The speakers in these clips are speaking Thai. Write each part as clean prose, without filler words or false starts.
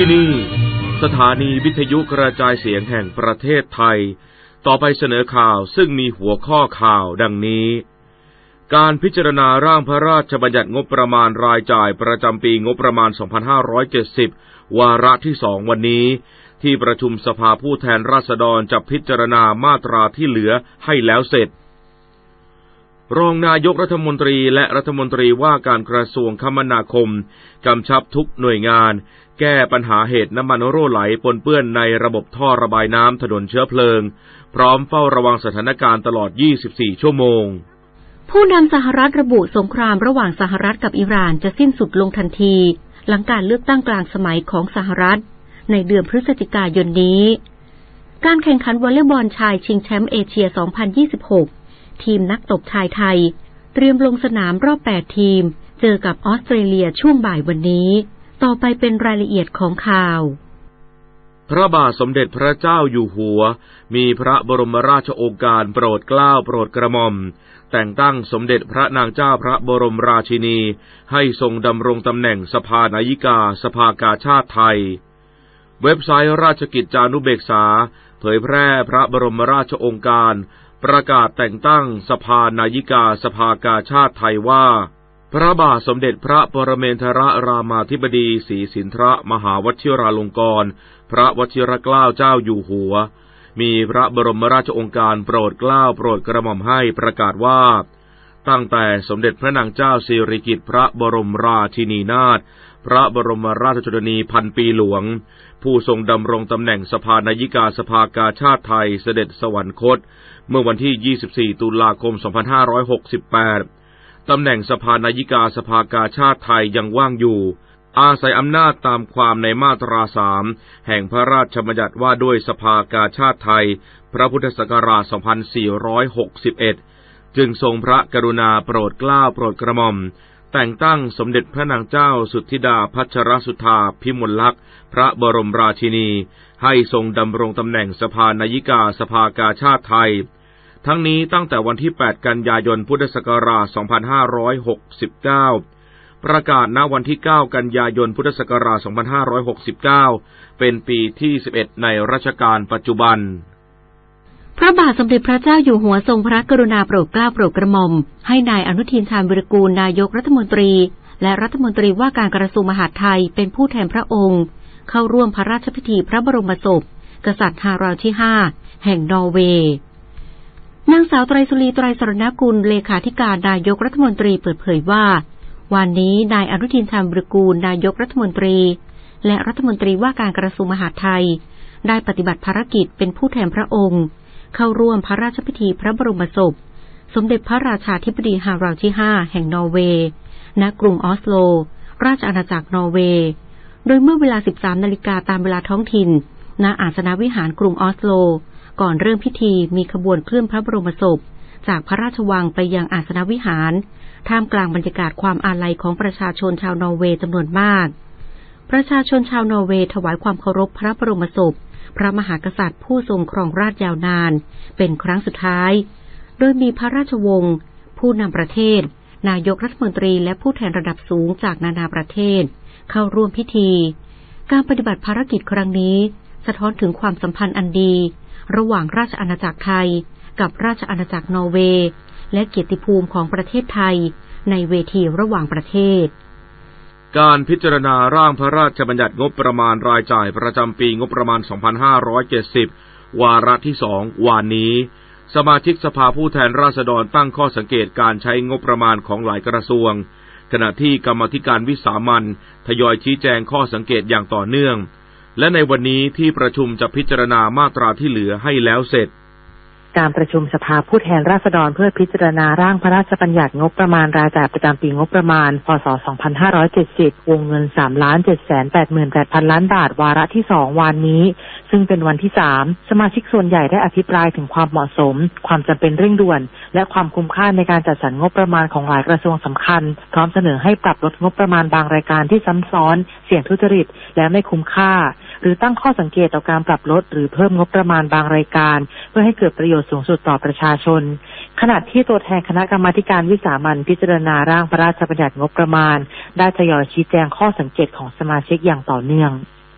ที่นี่สถานีวิทยุกระจายเสียงแห่งประเทศไทยต่อไปเสนอข่าวซึ่งมีหัวข้อข่าวดังนี้การพิจารณาร่างพระราชบัญญัติงบประมาณรายจ่ายประจำปีงบประมาณ 2570 วาระที่ 2 วันนี้ที่ประชุมสภาผู้แทนราษฎรจะพิจารณามาตราที่เหลือให้แล้วเสร็จรองนายกรัฐมนตรีและรัฐมนตรีว่าการกระทรวงคมนาคมกำชับทุกหน่วยงานแก้ปัญหาเหตุน้ำมันรั่วไหลปนเปื้อนในระบบท่อระบายน้ำถนนเชื้อเพลิงพร้อมเฝ้าระวังสถานการณ์ตลอด 24 ชั่วโมงผู้นำสหรัฐระบุสงครามระหว่างสหรัฐกับอิหร่านจะสิ้นสุดลงทันทีหลังการเลือกตั้งกลางสมัยของสหรัฐในเดือนพฤศจิกายนนี้การแข่งขันวอลเลย์บอลชายชิงแชมป์เอเชีย 2026 ทีมนักตบชายไทยเตรียมลงสนามรอบ 8 ทีมเจอกับออสเตรเลียช่วงบ่ายวันนี้ต่อไปเป็นรายละเอียดของข่าวพระบาทสมเด็จพระเจ้าอยู่หัวมีพระบรมราชโองการโปรดเกล้าโปรดกระหม่อมแต่งตั้งสมเด็จพระนางเจ้าพระบรมราชินีให้ทรงดำรงตำแหน่งสภานายิกาสภากาชาดไทยเว็บไซต์ราชกิจจานุเบกษาเผยแพร่พระบรมราชโองการประกาศแต่งตั้งสภานายิกาสภากาชาดไทยว่าพระบาทสมเด็จพระปรเมนทรรามาธิบดีศรีสินธรมหาวชิราลงกรณ์พระวชิรเกล้าเจ้าอยู่หัวมีพระบรมราชโองการโปรดเกล้าโปรดกระหม่อมให้ประกาศว่าตั้งแต่สมเด็จพระนางเจ้าสิริกิติ์พระบรมราชินีนาถพระบรมราชชนนีพันปีหลวงผู้ทรงดำรงตำแหน่งสภานายิกาสภากาชาดไทยเสด็จสวรรคตเมื่อวันที่ 24 ตุลาคม 2568 ตำแหน่งสภานายิกาสภากาชาดไทยยังว่างอยู่อาศัยอำนาจตามความในมาตรา 3 แห่งพระราชบัญญัติว่าด้วยสภากาชาดไทยพระพุทธศักราช 2461 จึงทรงพระกรุณาโปรดเกล้าโปรดกระหม่อมแต่งตั้งสมเด็จพระนางเจ้าสุทธิดาพัชรสุธาพิมลลักษณ์พระบรมราชินีให้ทรงดำรงตำแหน่งสภานายิกาสภากาชาดไทยทั้งนี้ตั้งแต่วันที่ 8 กันยายน พุทธศักราช 2569 ประกาศณวันที่ 9 กันยายน พุทธศักราช 2569 เป็นปีที่ 11 ในรัชกาลปัจจุบันพระบาทสมเด็จพระเจ้าอยู่หัวทรงพระกรุณาโปรดเกล้าโปรดกระหม่อมให้นายอนุทินชาญวิรากูลนายกรัฐมนตรีและรัฐมนตรีว่าการกระทรวงมหาดไทยเป็นผู้แทนพระองค์เข้าร่วมพระราชพิธีพระบรมศพกษัตริย์ฮาราลด์ที่ 5 แห่งนอร์เวย์นางสาวไตรสุรีไตรสรณกุลเลขาธิการนายกรัฐมนตรีเปิดเผยว่าวันนี้นายอนุทินชาญวิรากูลนายกรัฐมนตรีและรัฐมนตรีว่าการกระทรวงมหาดไทยได้ปฏิบัติภารกิจเป็นผู้แทนพระองค์เข้าร่วมพระราชพิธีพระบรมศพสมเด็จพระราชาธิบดีฮาราลด์ที่ 5 แห่งนอร์เวย์ณกรุงออสโลราชอาณาจักรนอร์เวย์โดยเมื่อเวลา 13 นาฬิกาตามเวลาท้องถิ่นณอาสนวิหารกรุงออสโลก่อนเริ่มพิธีมีขบวนเคลื่อนพระบรมศพจากพระราชวังไปยังอาสนวิหารท่ามกลางบรรยากาศความอาลัยของประชาชนชาวนอร์เวย์จำนวนมากประชาชนชาวนอร์เวย์ถวายความเคารพพระบรมศพพระมหากษัตริย์ผู้ทรงครองราชยาวนานเป็นครั้งสุดท้ายโดยมีพระราชวงศ์ผู้นำประเทศนายกรัฐมนตรีและผู้แทนระดับสูงจากนานาประเทศเข้าร่วมพิธีการปฏิบัติภารกิจครั้งนี้สะท้อนถึงความสัมพันธ์อันดีระหว่างราชอาณาจักรไทยกับราชอาณาจักรนอร์เวย์และเกียรติภูมิของประเทศไทยในเวทีระหว่างประเทศการพิจารณาร่างพระราชบัญญัติงบประมาณรายจ่ายประจำปีงบประมาณ 2570 วาระที่ 2 วันนี้สมาชิกสภาผู้แทนราษฎรตั้งข้อสังเกตการใช้งบประมาณของหลายกระทรวงขณะที่กรรมาธิการวิสามัญทยอยชี้แจงข้อสังเกตอย่างต่อเนื่องและในวันนี้ที่ประชุมจะพิจารณามาตราที่เหลือให้แล้วเสร็จการประชุมสภาผู้แทนราษฎรเพื่อพิจารณาร่างพระราชบัญญัติงบประมาณรายจ่ายประจำปีงบประมาณพ.ศ. 2570 วงเงิน 3,780,000 ล้านบาทวาระที่ 2 วันนี้ซึ่งเป็นวันที่ 3 สมาชิกส่วนใหญ่ได้อภิปรายถึงความเหมาะสมความจำเป็นเร่งด่วนและความคุ้มค่าในการจัดสรรงบประมาณของหลายกระทรวงสำคัญพร้อมเสนอให้ปรับลดงบประมาณบางรายการที่ซ้ำซ้อนเสี่ยงทุจริตและไม่คุ้มค่าหรือตั้งข้อสังเกตต่อการปรับลดหรือเพิ่มงบประมาณบางรายการเพื่อให้เกิดประโยชน์สูงสุดต่อประชาชนขณะที่ตัวแทนคณะกรรมาการวิสามัญพิจารณาร่างพระราชบัญญัติงบประมาณได้ทยอยชี้แจงข้อสังเกตของสมาชิกอย่างต่อเนื่อง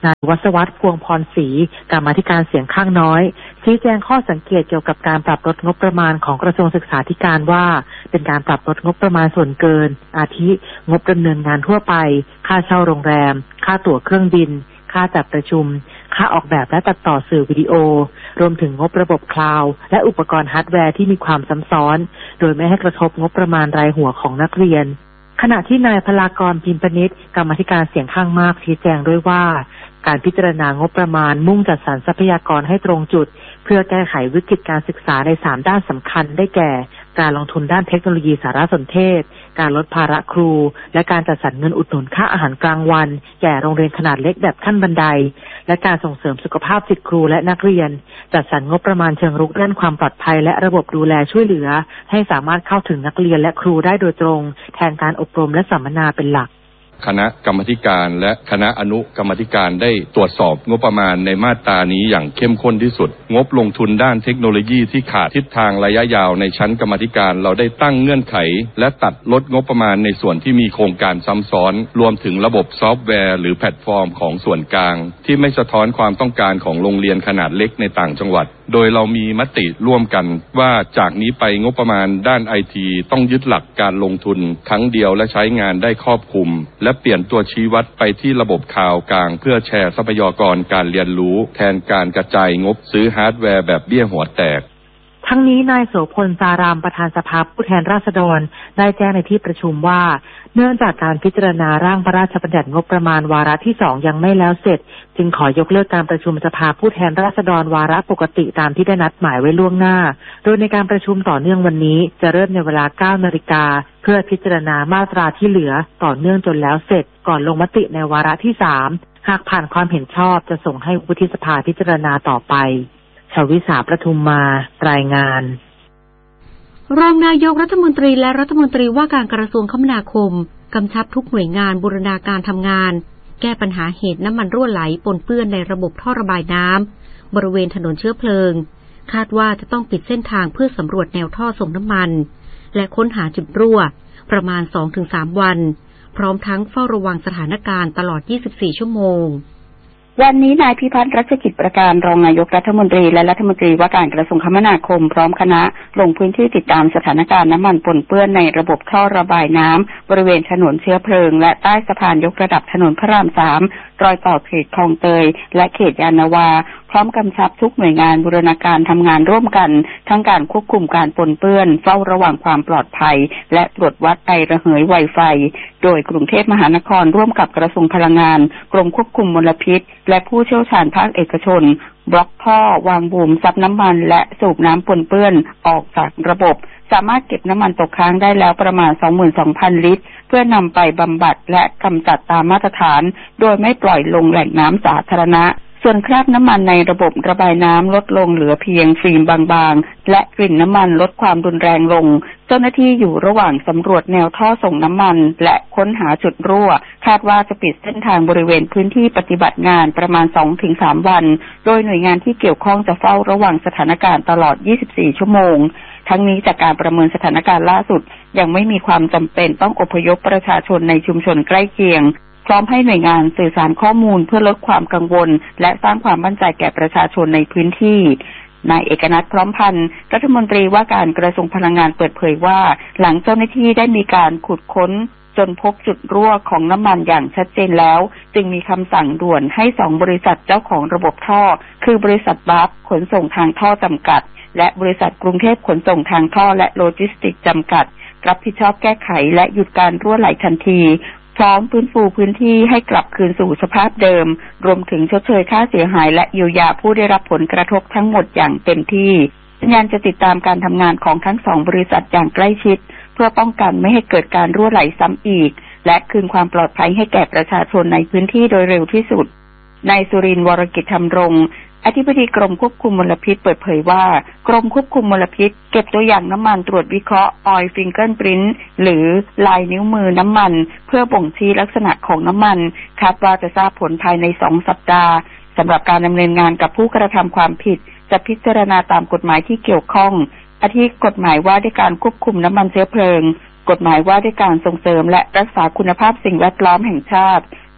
นายวัศวัฒน์พวงพรศรีกรรมาธิการเสียงข้างน้อยชี้แจงข้อสังเกตเกี่ยวกับการปรับลดงบประมาณของกระทรวงศึกษาธิการว่าเป็นการปรับลดงบประมาณส่วนเกินอาทิงบดำเนินงานทั่วไปค่าเช่าโรงแรมค่าตั๋วเครื่องบินค่าจัดประชุมค่าออกแบบและตัดต่อสื่อวิดีโอรวมถึงงบระบบคลาวด์และอุปกรณ์ฮาร์ดแวร์ที่มีความซ้ำซ้อนโดยไม่ให้กระทบงบประมาณรายหัวของนักเรียนขณะที่นายพลากรพิมพ์พนิชกรรมาธิการเสียงข้างมากชี้แจงด้วยว่าการพิจารณางบประมาณมุ่งจัดสรรทรัพยากรให้ตรงจุดเพื่อแก้ไขวิกฤตการศึกษาใน3ด้านสำคัญได้แก่การลงทุนด้านเทคโนโลยีสารสนเทศการลดภาระครูและการจัดสรรเงินอุดหนุนค่าอาหารกลางวันแก่โรงเรียนขนาดเล็กแบบขั้นบันไดและการส่งเสริมสุขภาพศิษย์ครูและนักเรียนจัดสรรงบประมาณเชิงรุกด้านความปลอดภัยและระบบดูแลช่วยเหลือให้สามารถเข้าถึงนักเรียนและครูได้โดยตรงแทนการอบรมและสัมมนาเป็นหลักคณะกรรมาธิการและคณะอนุกรรมาธิการได้ตรวจสอบงบประมาณในมาตรานี้อย่างเข้มข้นที่สุดงบลงทุนด้านเทคโนโลยีที่ขาดทิศทางระยะยาวในชั้นกรรมาธิการเราได้ตั้งเงื่อนไขและตัดลดงบประมาณในส่วนที่มีโครงการซ้ำซ้อนรวมถึงระบบซอฟต์แวร์หรือแพลตฟอร์มของส่วนกลางที่ไม่สะท้อนความต้องการของโรงเรียนขนาดเล็กในต่างจังหวัดโดยเรามีมติร่วมกันว่าจากนี้ไปงบประมาณด้าน IT ต้องยึดหลักการลงทุนครั้งเดียวและใช้งานได้ครอบคลุมและเปลี่ยนตัวชี้วัดไปที่ระบบคลาวด์กลางเพื่อแชร์ทรัพยากรการเรียนรู้แทนการกระจายงบซื้อฮาร์ดแวร์แบบเบี้ยหัวแตกทั้งนี้นายโสพล สารามประธานสภาผู้แทนราษฎรได้แจ้งในที่ประชุมว่าเนื่องจากการพิจารณาร่างพระราชบัญญัติงบประมาณวาระที่2ยังไม่แล้วเสร็จจึงขอยกเลิกการประชุมสภาผู้แทนราษฎรวาระปกติตามที่ได้นัดหมายไว้ล่วงหน้าโดยในการประชุมต่อเนื่องวันนี้จะเริ่มในเวลา 9 นาฬิกาเพื่อพิจารณามาตราที่เหลือต่อเนื่องจนแล้วเสร็จก่อนลงมติในวาระที่3หากผ่านความเห็นชอบจะส่งให้วุฒิสภาพิจารณาต่อไปชวิสาประทุมมารายงานรองนายกรัฐมนตรีและรัฐมนตรีว่าการกระทรวงคมนาคมกำชับทุกหน่วยงานบูรณาการทำงานแก้ปัญหาเหตุน้ำมันรั่วไหลปนเปื้อนในระบบท่อระบายน้ำบริเวณถนนเชื้อเพลิงคาดว่าจะต้องปิดเส้นทางเพื่อสำรวจแนวท่อส่งน้ำมันและค้นหาจุดรั่วประมาณ 2-3 วันพร้อมทั้งเฝ้าระวังสถานการณ์ตลอด 24 ชั่วโมงวันนี้นายพิพัฒน์รัชกิจประการรองนายกรัฐมนตรีและรัฐมนตรีว่าการกระทรวงคมนาคมพร้อมคณะลงพื้นที่ติดตามสถานการณ์น้ำมันปนเปื้อนในระบบท่อระบายน้ำบริเวณถนนเชื้อเพลิงและใต้สะพานยกระดับถนนพระราม3รอยต่อเขตคลองเตยและเขตยานนาวาพร้อมกำชับทุกหน่วยงานบูรณาการทำงานร่วมกันทั้งการควบคุมการปนเปื้อนเฝ้าระวังความปลอดภัยและตรวจวัดไอระเหยไวไฟโดยกรุงเทพมหานครร่วมกับกระทรวงพลังงานกรมควบคุมมลพิษและผู้เชี่ยวชาญภาคเอกชนบล็อกท่อวางบูมซับน้ำมันและสูบน้ำปนเปื้อนออกจากระบบสามารถเก็บน้ำมันตกค้างได้แล้วประมาณ 22,000 ลิตรเพื่อนำไปบำบัดและกำจัดตามมาตรฐานโดยไม่ปล่อยลงแหล่งน้ำสาธารณะส่วนคราบน้ำมันในระบบระบายน้ำลดลงเหลือเพียงฟิล์มบางๆและกลิ่นน้ำมันลดความรุนแรงลงเจ้าหน้าที่อยู่ระหว่างสำรวจแนวท่อส่งน้ำมันและค้นหาจุดรั่วคาดว่าจะปิดเส้นทางบริเวณพื้นที่ปฏิบัติงานประมาณ 2-3 วันโดยหน่วยงานที่เกี่ยวข้องจะเฝ้าระวังสถานการณ์ตลอด 24 ชั่วโมงทั้งนี้จากการประเมินสถานการณ์ล่าสุดยังไม่มีความจำเป็นต้องอพยพประชาชนในชุมชนใกล้เคียงพร้อมให้หน่วยงานสื่อสารข้อมูลเพื่อลดความกังวลและสร้างความมั่นใจแก่ประชาชนในพื้นที่นายเอกนัทพร้อมพันธ์รัฐมนตรีว่าการกระทรวงพลังงานเปิดเผยว่าหลังเจ้าหน้าที่ได้มีการขุดค้นจนพบจุดรั่วของน้ำมันอย่างชัดเจนแล้วจึงมีคำสั่งด่วนให้2บริษัทเจ้าของระบบท่อคือบริษัทบัฟขนส่งทางท่อจำกัดและบริษัทกรุงเทพขนส่งทางท่อและโลจิสติกส์จำกัดรับผิดชอบแก้ไขและหยุดการรั่วไหลทันทีพร้อมฟื้นฟูพื้นที่ให้กลับคืนสู่สภาพเดิมรวมถึงชดเชยค่าเสียหายและเยียวยาผู้ได้รับผลกระทบทั้งหมดอย่างเต็มที่สัญญาณจะติดตามการทำงานของทั้ง2บริษัทอย่างใกล้ชิดเพื่อป้องกันไม่ให้เกิดการรั่วไหลซ้ำอีกและคืนความปลอดภัยให้แก่ประชาชนในพื้นที่โดยเร็วที่สุดนายสุรินทร์วรกิจธรรมรงค์อธิบดีกรมควบคุมมลพิษเปิดเผยว่ากรมควบคุมมลพิษเก็บตัวอย่างน้ำมันตรวจวิเคราะห์ Oil Fingerprint หรือลายนิ้วมือน้ำมันเพื่อบ่งชี้ลักษณะของน้ำมันคาดว่าจะทราบผลภายใน2 สัปดาห์สำหรับการดำเนินงานกับผู้กระทำความผิดจะพิจารณาตามกฎหมายที่เกี่ยวข้องอาทิกฎหมายว่าด้วยการควบคุมน้ำมันเชื้อเพลิงกฎหมายว่าด้วยการส่งเสริมและรักษาคุณภาพสิ่งแวดล้อมแห่งชาติ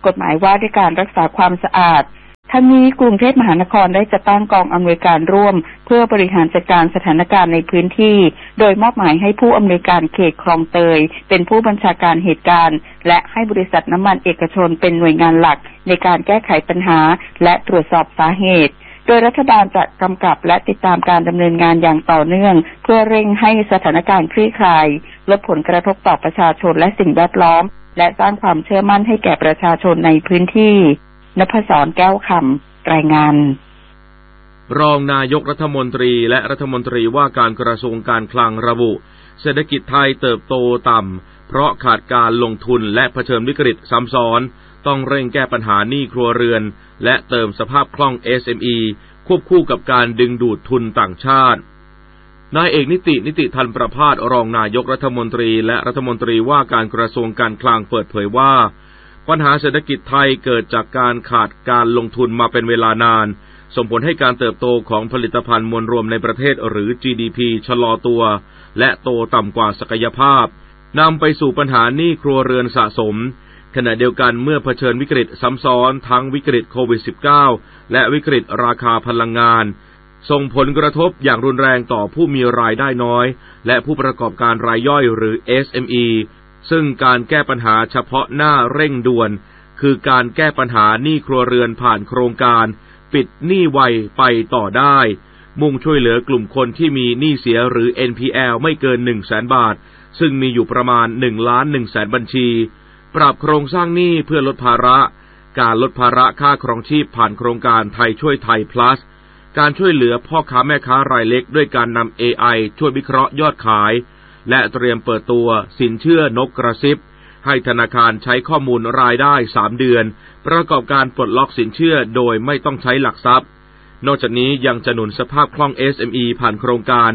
กฎหมายว่าด้วยการรักษาความสะอาดทั้งนี้กรุงเทพมหานครได้จัดตั้งกองอำนวยการร่วมเพื่อบริหารจัดการสถานการณ์ในพื้นที่โดยมอบหมายให้ผู้อำนวยการเขตคลองเตยเป็นผู้บัญชาการเหตุการณ์และให้บริษัทน้ำมันเอกชนเป็นหน่วยงานหลักในการแก้ไขปัญหาและตรวจสอบสาเหตุโดยรัฐบาลจะกำกับและติดตามการดำเนินงานอย่างต่อเนื่องเพื่อเร่งให้สถานการณ์คลี่คลายลดผลกระทบต่อประชาชนและสิ่งแวดล้อมและสร้างความเชื่อมั่นให้แก่ประชาชนในพื้นที่นภศร แก้วคำรายงานรองนายกรัฐมนตรีและรัฐมนตรีว่าการกระทรวงการคลังระบุเศรษฐกิจไทยเติบโตต่ำเพราะขาดการลงทุนและเผชิญวิกฤตซ้ำซ้อนต้องเร่งแก้ปัญหาหนี้ครัวเรือนและเติมสภาพคล่อง SME ควบคู่กับการดึงดูดทุนต่างชาตินายเอกนิติธันประภาสรองนายกรัฐมนตรีและรัฐมนตรีว่าการกระทรวงการคลังเปิดเผยว่าปัญหาเศรษฐกิจไทยเกิดจากการขาดการลงทุนมาเป็นเวลานานส่งผลให้การเติบโตของผลิตภัณฑ์มวลรวมในประเทศหรือ GDP ชะลอตัวและโตต่ำกว่าศักยภาพนำไปสู่ปัญหาหนี้ครัวเรือนสะสมขณะเดียวกันเมื่อเผชิญวิกฤตซ้ำซ้อนทั้งวิกฤตโควิด -19 และวิกฤตราคาพลังงานส่งผลกระทบอย่างรุนแรงต่อผู้มีรายได้น้อยและผู้ประกอบการรายย่อยหรือ SME ซึ่งการแก้ปัญหาเฉพาะหน้าเร่งด่วนคือการแก้ปัญหาหนี้ครัวเรือนผ่านโครงการปิดหนี้ไวไปต่อได้มุ่งช่วยเหลือกลุ่มคนที่มีหนี้เสียหรือ NPL ไม่เกิน 100,000 บาทซึ่งมีอยู่ประมาณ 1,100,000 บัญชีปรับโครงสร้างหนี้เพื่อลดภาระการลดภาระค่าครองชีพผ่านโครงการไทยช่วยไทย plus การช่วยเหลือพ่อค้าแม่ค้ารายเล็กด้วยการนำ AI ช่วยวิเคราะห์ยอดขายและเตรียมเปิดตัวสินเชื่อนกกระซิบให้ธนาคารใช้ข้อมูลรายได้3 เดือนประกอบการปลดล็อกสินเชื่อโดยไม่ต้องใช้หลักทรัพย์นอกจากนี้ยังจะหนุนสภาพคล่อง SME ผ่านโครงการ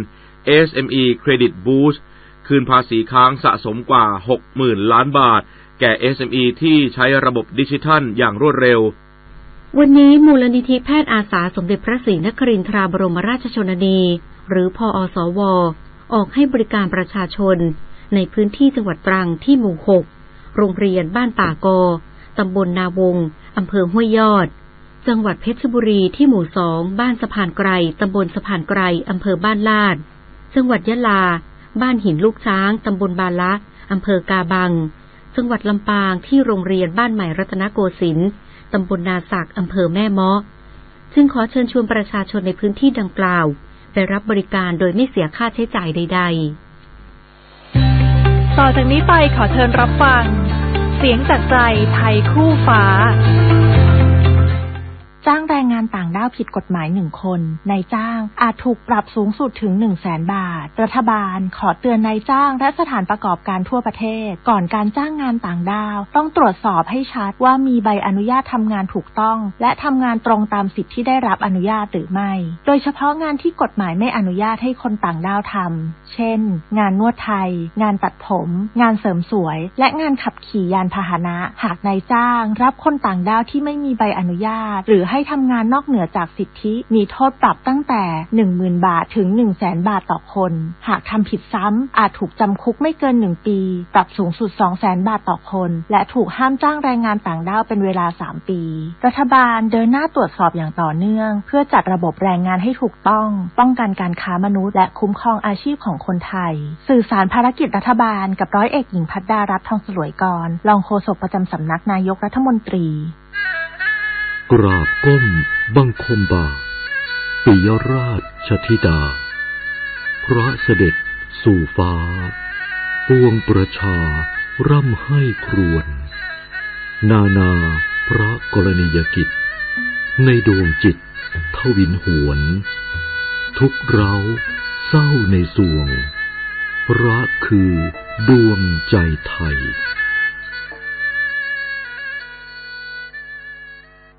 SME Credit Boost คืนภาษีค้างสะสมกว่า 60,000 ล้านบาทแก่ SME ที่ใช้ระบบดิจิทัลอย่างรวดเร็ววันนี้มูลนิธิแพทย์อาสาสมเด็จพระศรีนครินทราบรมราชชนนีหรือพอสวออกให้บริการประชาชนในพื้นที่จังหวัดตรังที่หมู่ 6 โรงเรียนบ้านป่ากอตำบลนาวงอำเภอห้วยยอดจังหวัดเพชรบุรีที่หมู่ 2 บ้านสะพานไกรตำบลสะพานไกรอำเภอบ้านลาดจังหวัดยะลาบ้านหินลูกช้างตำบลบาละอำเภอกาบังจังหวัดลำปางที่โรงเรียนบ้านใหม่รัตนโกสินทร์ตำบลนาสักอำเภอแม่เมาะจึงขอเชิญชวนประชาชนในพื้นที่ดังกล่าวไปรับบริการโดยไม่เสียค่าใช้จ่ายใดๆต่อจากนี้ไปขอเชิญรับฟังเสียงจากใจไทยคู่ฟ้าจ้างแรงงานต่างด้าวผิดกฎหมาย1 คนนายจ้างอาจถูกปรับสูงสุดถึง 100,000 บาทรัฐบาลขอเตือนนายจ้างและสถานประกอบการทั่วประเทศก่อนการจ้างงานต่างด้าวต้องตรวจสอบให้ชัดว่ามีใบอนุญาตทำงานถูกต้องและทำงานตรงตามสิทธิที่ได้รับอนุญาตหรือไม่โดยเฉพาะงานที่กฎหมายไม่อนุญาตให้คนต่างด้าวทำเช่นงานนวดไทยงานตัดผมงานเสริมสวยและงานขับขี่ยานพาหนะหากนายจ้างรับคนต่างด้าวที่ไม่มีใบอนุญาตหรือให้ทำงานนอกเหนือจากสิทธิมีโทษปรับตั้งแต่ 10,000 บาทถึง 100,000 บาทต่อคนหากทำผิดซ้ำอาจถูกจำคุกไม่เกิน1 ปีปรับสูงสุด 200,000 บาทต่อคนและถูกห้ามจ้างแรงงานต่างด้าวเป็นเวลา3 ปีรัฐบาลเดินหน้าตรวจสอบอย่างต่อเนื่องเพื่อจัดระบบแรงงานให้ถูกต้องป้องกันการค้ามนุษย์และคุ้มครองอาชีพของคนไทยสื่อสารภารกิจรัฐบาลกับร้อยเอกหญิงพัฒดารัตน์ทองสลวยกรรองโฆษกประจำสำนักนายกรัฐมนตรีกราบก้มบังคมบาทปิยราชธิดาพระเสด็จสู่ฟ้าปวงประชาร่ำให้ครวญนาพระกรณียกิจในดวงจิตทวินหวนทุกเร้าเศร้าในสวงรักคือดวงใจไทยเพื่อ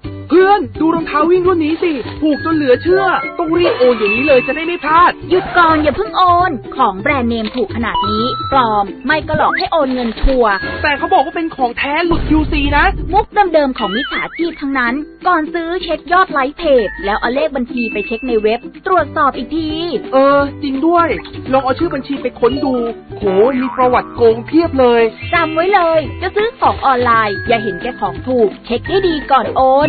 อนดูรองเท้าวิ่งรุ่นนี้สิถูกจนเหลือเชื่อต้องรีบโอนอย่างนี้เลยจะได้ไม่พลาดหยุดก่อนอย่าเพิ่งโอนของแบรนด์เนมถูกขนาดนี้ปลอมไม่ก็หลอกให้โอนเงินชัวร์แต่เขาบอกว่าเป็นของแท้หลุด QC นะมุกเดิมๆของมิจฉาชีพทั้งนั้นก่อนซื้อเช็คยอดไลค์เพจแล้วเอาเลขบัญชีไปเช็คในเว็บตรวจสอบอีกทีจริงด้วยลองเอาชื่อบัญชีไปค้นดูโหมีประวัติโกงเพียบเลยจำไว้เลยจะซื้อของออนไลน์อย่าเห็นแก่ของถูกเช็คให้ดีก่อนโอน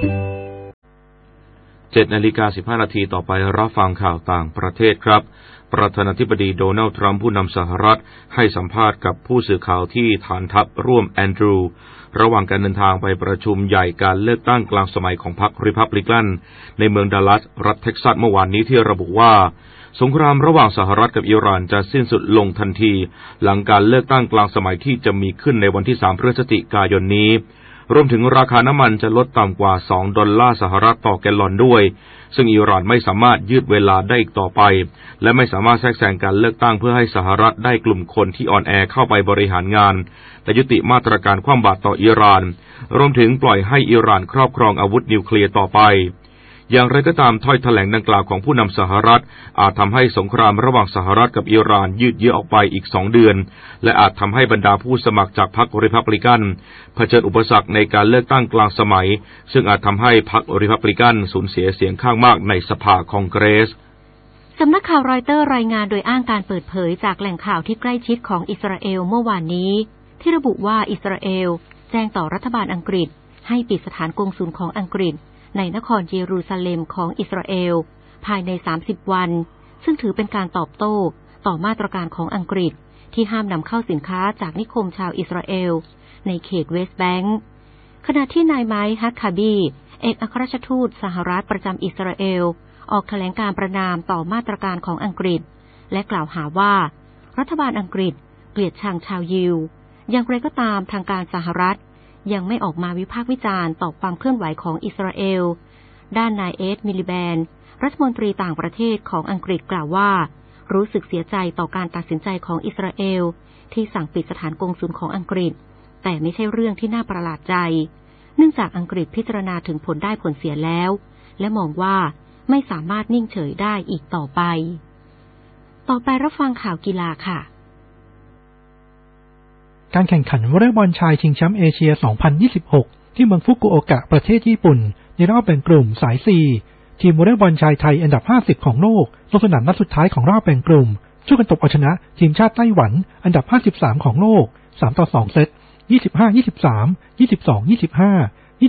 7:15 นาทีต่อไปรับฟังข่าวต่างประเทศครับประธานาธิบดีโดนัลด์ทรัมป์ผู้นำสหรัฐให้สัมภาษณ์กับผู้สื่อข่าวที่ฐานทัพร่วมแอนดรูว์ระหว่างการเดินทางไปประชุมใหญ่การเลือกตั้งกลางสมัยของพรรครีพับลิกันในเมืองดัลลัสรัฐเท็กซัสเมื่อวานนี้ที่ระบุว่าสงครามระหว่างสหรัฐกับอิหร่านจะสิ้นสุดลงทันทีหลังการเลือกตั้งกลางสมัยที่จะมีขึ้นในวันที่3 พฤศจิกายนนี้รวมถึงราคาน้ำมันจะลดต่ำกว่า$2สหรัฐต่อแกลลอนด้วยซึ่งอิหร่านไม่สามารถยืดเวลาได้อีกต่อไปและไม่สามารถแทรกแซงการเลือกตั้งเพื่อให้สหรัฐได้กลุ่มคนที่อ่อนแอเข้าไปบริหารงานและยุติมาตรการคว่ำบาตรต่ออิหร่านรวมถึงปล่อยให้อิหร่านครอบครองอาวุธนิวเคลียร์ต่อไปอย่างไรก็ตามถ้อยแถลงดังกล่าวของผู้นำสหรัฐอาจทำให้สงครามระหว่างสหรัฐกับอิหร่านยืดเยื้อออกไปอีก2 เดือนและอาจทำให้บรรดาผู้สมัครจากพรรครีพับลิกันเผชิญอุปสรรคในการเลือกตั้งกลางสมัยซึ่งอาจทำให้พรรครีพับลิกันสูญเสียเสียงข้างมากในสภาคองเกรสสำนักข่าวรอยเตอร์รายงานโดยอ้างการเปิดเผยจากแหล่งข่าวที่ใกล้ชิดของอิสราเอลเมื่อวานนี้ที่ระบุว่าอิสราเอลแจ้งต่อรัฐบาลอังกฤษให้ปิดสถานกงสุลของอังกฤษในนครเยรูซาเล็มของอิสราเอลภายใน30 วันซึ่งถือเป็นการตอบโต้ต่อมาตรการของอังกฤษที่ห้ามนำเข้าสินค้าจากนิคมชาวอิสราเอลในเขตเวสต์แบงก์ขณะที่นายไมค์ฮักคาบีเอกอัครราชทูตสหรัฐประจำอิสราเอลออกแถลงการประณามต่อมาตรการของอังกฤษและกล่าวหาว่ารัฐบาลอังกฤษเกลียดชังชาวยิวอย่างไรก็ตามทางการสหรัฐยังไม่ออกมาวิพากษ์วิจารณ์ต่อความเคลื่อนไหวของอิสราเอลด้านนายเอ็ดมิลิแบนรัฐมนตรีต่างประเทศของอังกฤษกล่าวว่ารู้สึกเสียใจต่อการตัดสินใจของอิสราเอลที่สั่งปิดสถานกงสุลของอังกฤษแต่ไม่ใช่เรื่องที่น่าประหลาดใจเนื่องจากอังกฤษพิจารณาถึงผลได้ผลเสียแล้วและมองว่าไม่สามารถนิ่งเฉยได้อีกต่อไปรับฟังข่าวกีฬาค่ะการแข่งขันวอลเลย์บอลชายชิงแชมป์เอเชีย 2026 ที่เมืองฟุกุโอกะประเทศญี่ปุ่นในรอบแบ่งกลุ่มสาย 4 ทีมวอลเลย์บอลชายไทยอันดับ 50 ของโลกลงสนามนัดสุดท้ายของรอบแบ่งกลุ่มช่วยกันตบเอาชนะทีมชาติไต้หวันอันดับ 53 ของโลก 3-2 เซต 25-23 22-25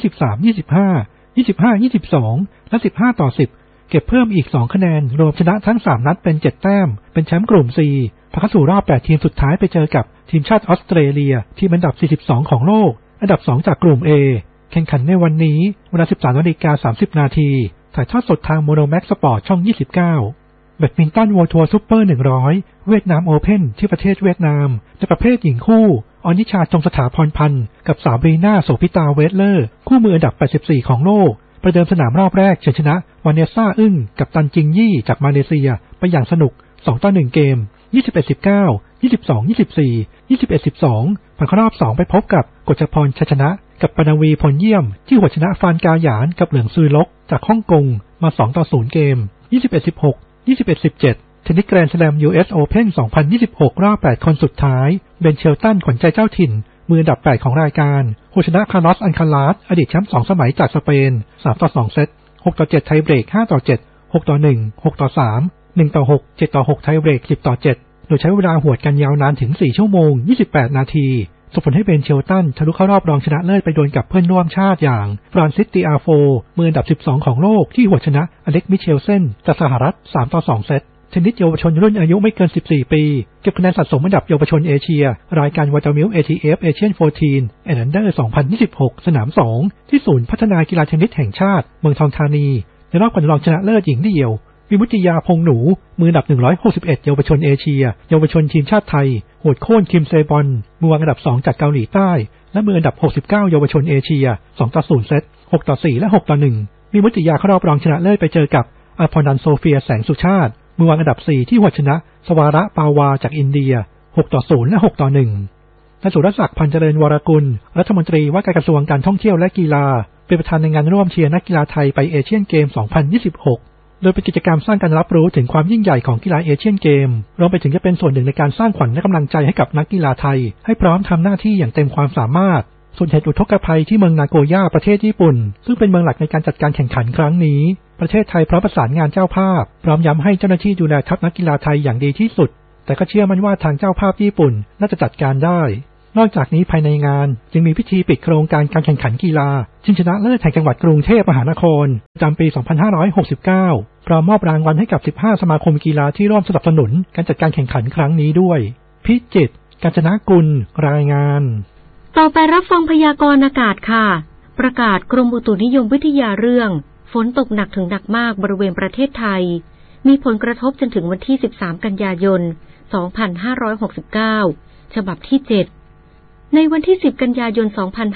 23-25 25-22 และ 15-10 เก็บเพิ่มอีก 2 คะแนนรวมชนะทั้ง 3 นัดเป็น 7 แต้มเป็นแชมป์กลุ่ม 4 ผ่านเข้าสู่รอบ 8 ทีมสุดท้ายไปเจอกับทีมชาติออสเตรเลียทีมอันดับ 42 ของโลกอันดับ 2 จากกลุ่ม A แข่งขันในวันนี้เวลา 13:30 น.ถ่ายทอดสดทางโมโนแม็กซ์สปอร์ตช่อง 29 แบดมินตัน World Tour Super 100 เวียดนามโอเพ่นที่ประเทศเวียดนามในประเภทหญิงคู่อนิชาจงสถาพรพันธ์กับสาวบรีน่าโสภิตาเวสเลอร์คู่มืออันดับ 84 ของโลกประเดิมสนามรอบแรกเฉือนชนะวาเนซ่าอึ้งกับตันจิงยี่จากมาเลเซียไปอย่างสนุก 2-1 เกม 21-19 22-24 21-12 ผ่านเข้ารอบ 2 ไปพบกับกฤษพรชัยชนะกับปนวีพลเยี่ยมที่หัวชนะฟานกาหยานกับเหลืองซือลกจากฮ่องกงมา 2-0 เกม 21-16 21-17 เทนนิสแกรนด์สแลม US Open 2026 รอบ 8 คนสุดท้ายเบนเชลตันขวัญใจเจ้าถิ่นมืออันดับ 8 ของรายการหัวชนะคาร์ลอสอันคาลาสอดีตแชมป์ 2 สมัยจากสเปน 3-2 เซต 6-7 ไทยเบรก 5-7 6-1 6-3 1-6 7-6 ไทยเบรก 10-7 โดยใช้เวลาหวดกันยาวนานถึง 4 ชั่วโมง 28 นาทีส่งผลให้เบนเชลตันทะลุเข้ารอบรองชนะเลิศไปดวลกับเพื่อนร่วมชาติอย่างฟรานซิสติอาโฟมืออันดับ 12 ของโลกที่หัวชนะอเล็กมิเชลเซนจากสหรัฐ 3-2 เซตเทนนิสเยาวชนรุ่นอายุไม่เกิน 14 ปีเก็บคะแนนสะสมอันดับเยาวชนเอเชียรายการวอเตอร์มิล ATF Asian 14 and Under 2026 สนาม 2 ที่ศูนย์พัฒนากีฬาเทนนิสแห่งชาติเมืองทองธานีในรอบการรองชนะเลิศหญิงเดี่ยววิมุตติยาพงษ์หนูมืออันดับ 161 เยาวชนเอเชียเยาวชนทีมชาติไทยโหดโค่นคิมเซบอนมือวางอันดับ 2 จากเกาหลีใต้และมืออันดับ 69 เยาวชนเอเชีย 2-0 เซต 6-4 และ 6-1 วิมุตติยาเข้ารอบรองชนะเลิศไปเจอกับอาพรนันโซเฟียแสงสุชาติมือวางอันดับ 4 ที่หัวชนะสวาระปาวาจากอินเดีย 6-0 และ 6-1 นายสุรศักดิ์พันเจริญวรกุลรัฐมนตรีว่าการกระทรวงการท่องเที่ยวและกีฬาเป็นประธานในงานร่วมเชียร์นักกีฬาไทยไปเอเชียนเกม 2026 โดยเป็นกิจกรรมสร้างการรับรู้ถึงความยิ่งใหญ่ของกีฬาเอเชียนเกมรวมไปถึงจะเป็นส่วนหนึ่งในการสร้างขวัญและกำลังใจให้กับนักกีฬาไทยให้พร้อมทำหน้าที่อย่างเต็มความสามารถส่วนเหตุอุทกภัยที่เมืองนาโกย่าประเทศญี่ปุ่นซึ่งเป็นเมืองหลักในการจัดการแข่งขันครั้งนี้ประเทศไทยพร้อมประสานงานเจ้าภาพพร้อมย้ำให้เจ้าหน้าที่ดูแลทัพนักกีฬาไทยอย่างดีที่สุดแต่ก็เชื่อมั่นว่าทางเจ้าภาพญี่ปุ่นน่าจะจัดการได้นอกจากนี้ภายในงานจึงมีพิธีปิดโครงการการแข่งขันกีฬาชิงชนะเลิศแห่งจังหวัดกรุงเทพมหานครประจำปี 2569 พร้อมมอบรางวัลให้กับ 15 สมาคมกีฬาที่ร่วมสนับสนุนการจัดการแข่งขันครั้งนี้ด้วยพิจิตร กาญจนกุลรายงานต่อไปรับฟังพยากรณ์อากาศค่ะประกาศกรมอุตุนิยมวิทยาเรื่องฝนตกหนักถึงหนักมากบริเวณประเทศไทยมีผลกระทบจนถึงวันที่ 13 กันยายน 2569 ฉบับที่ 7 ในวันที่ 10 กันยายน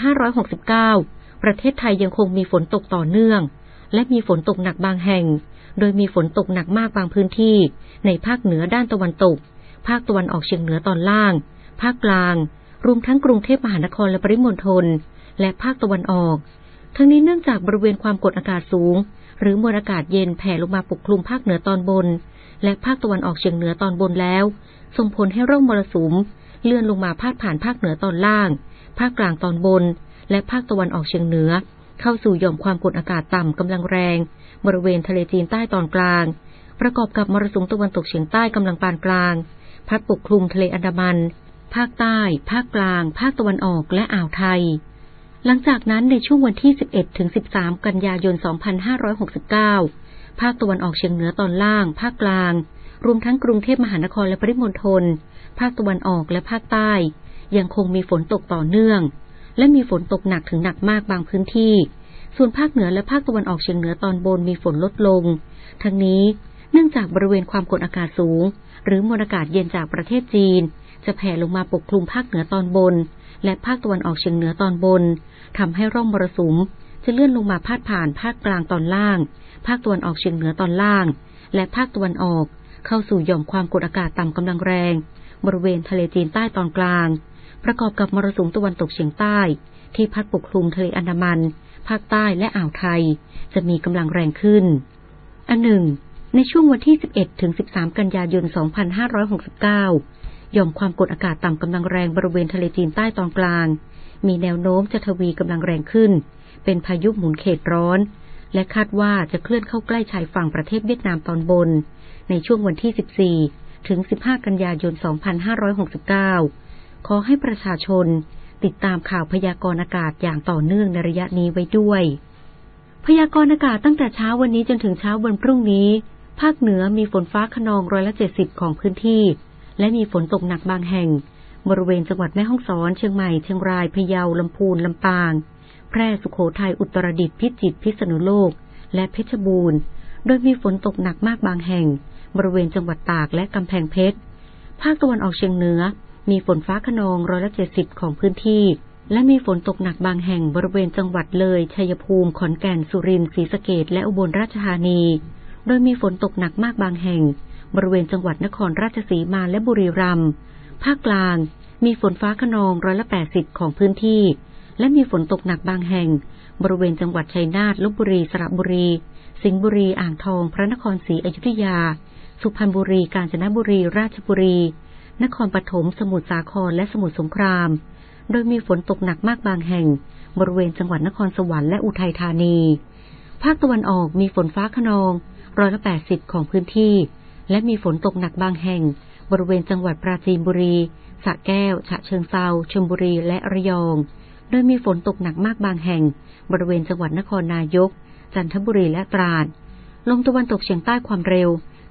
2569 ประเทศไทยยังคงมีฝนตกต่อเนื่องและมีฝนตกหนักบางแห่งโดยมีฝนตกหนักมากบางพื้นที่ในภาคเหนือด้านตะวันตกภาคตะวันออกเฉียงเหนือตอนล่างภาคกลางรวมทั้งกรุงเทพมหานครและปริมณฑลและภาคตะวันออกทั้งนี้เนื่องจากบริเวณความกดอากาศสูงหรือมวลอากาศเย็นแผ่ลงมาปกคลุมภาคเหนือตอนบนและภาคตะวันออกเฉียงเหนือตอนบนแล้วส่งผลให้ร่องมรสุมเลื่อนลงมาพาดผ่านภาคเหนือตอนล่างภาคกลางตอนบนและภาคตะวันออกเฉียงเหนือเข้าสู่หย่อมความกดอากาศต่ำกำลังแรงบริเวณทะเลจีนใต้ตอนกลางประกอบกับมรสุมตะวันตกเฉียงใต้กำลังปานกลางพัดปกคลุมทะเลอันดามันภาคใต้ภาคกลางภาคตะวันออกและอ่าวไทยหลังจากนั้นในช่วงวันที่ 11 ถึง 13 กันยายน 2569 ภาคตะวันออกเฉียงเหนือตอนล่างภาคกลางรวมทั้งกรุงเทพมหานครและปริมณฑลภาคตะวันออกและภาคใต้ยังคงมีฝนตกต่อเนื่องและมีฝนตกหนักถึงหนักมากบางพื้นที่ส่วนภาคเหนือและภาคตะวันออกเฉียงเหนือตอนบนมีฝนลดลงทั้งนี้เนื่องจากบริเวณความกดอากาศสูงหรือมวลอากาศเย็นจากประเทศจีนจะแผ่ลงมาปกคลุมภาคเหนือตอนบนและภาคตะวันออกเฉียงเหนือตอนบนทำให้ร่องมรสุมจะเลื่อนลงมาพาดผ่านภาคกลางตอนล่างภาคตะวันออกเฉียงเหนือตอนล่างและภาคตะวันออกเข้าสู่หย่อมความกดอากาศต่ำกำลังแรงบริเวณทะเลจีนใต้ตอนกลางประกอบกับมรสุมตะวันตกเฉียงใต้ที่พัดปกคลุมทะเลอันดามันภาคใต้และอ่าวไทยจะมีกำลังแรงขึ้นอันหนึ่งในช่วงวันที่ 11 ถึง 13 กันยายน 2569 หย่อมความกดอากาศต่ำกำลังแรงบริเวณทะเลจีนใต้ตอนกลางมีแนวโน้มจะทวีกำลังแรงขึ้นเป็นพายุหมุนเขตร้อนและคาดว่าจะเคลื่อนเข้าใกล้ชายฝั่งประเทศเวียดนามตอนบนในช่วงวันที่ 14 ถึง 15 กันยายน 2569 ขอให้ประชาชนติดตามข่าวพยากรณ์อากาศอย่างต่อเนื่องในระยะนี้ไว้ด้วยพยากรณ์อากาศตั้งแต่เช้าวันนี้จนถึงเช้าวันพรุ่งนี้ภาคเหนือมีฝนฟ้าคะนอง70%ของพื้นที่และมีฝนตกหนักบางแห่งบริเวณจังหวัดแม่ฮ่องสอนเชียงใหม่เชียงรายพะเยาลำพูนลำปางแพร่สุโขทัยอุตรดิตถ์พิจิตรพิษณุโลกและเพชรบูรณ์โดยมีฝนตกหนักมากบางแห่งบริเวณจังหวัดตากและกำแพงเพชรภาคตะวันออกเฉียงเหนือมีฝนฟ้าคะนอง70%ของพื้นที่และมีฝนตกหนักบางแห่งบริเวณจังหวัดเลยชัยภูมิขอนแก่นสุรินทร์ศรีสะเกษและอุบลราชธานีโดยมีฝนตกหนักมากบางแห่งบริเวณจังหวัดนครราชสีมาและบุรีรัมย์ภาคกลางมีฝนฟ้าคะนอง80%ของพื้นที่และมีฝนตกหนักบางแห่งบริเวณจังหวัดชัยนาทลพบุรีสระบุรีสิงห์บุรีอ่างทองพระนครศรีอยุธยาสุพรรณบุรีกาญจนบุรีราชบุรีนครปฐมสมุทรสาครและสมุทรสงครามโดยมีฝนตกหนักมากบางแห่งบริเวณจังหวัดนครสวรรค์และอุทัยธานีภาคตะวันออกมีฝนฟ้าคะนอง80%ของพื้นที่และมีฝนตกหนักบางแห่งบริเวณจังหวัดปราจีนบุรีสระแก้วฉะเชิงเทราชลบุรีและระยองโดยมีฝนตกหนักมากบางแห่งบริเวณจังหวัดนครนายกจันทบุรีและตราดลมตะวันตกเฉียงใต้ความเร็ว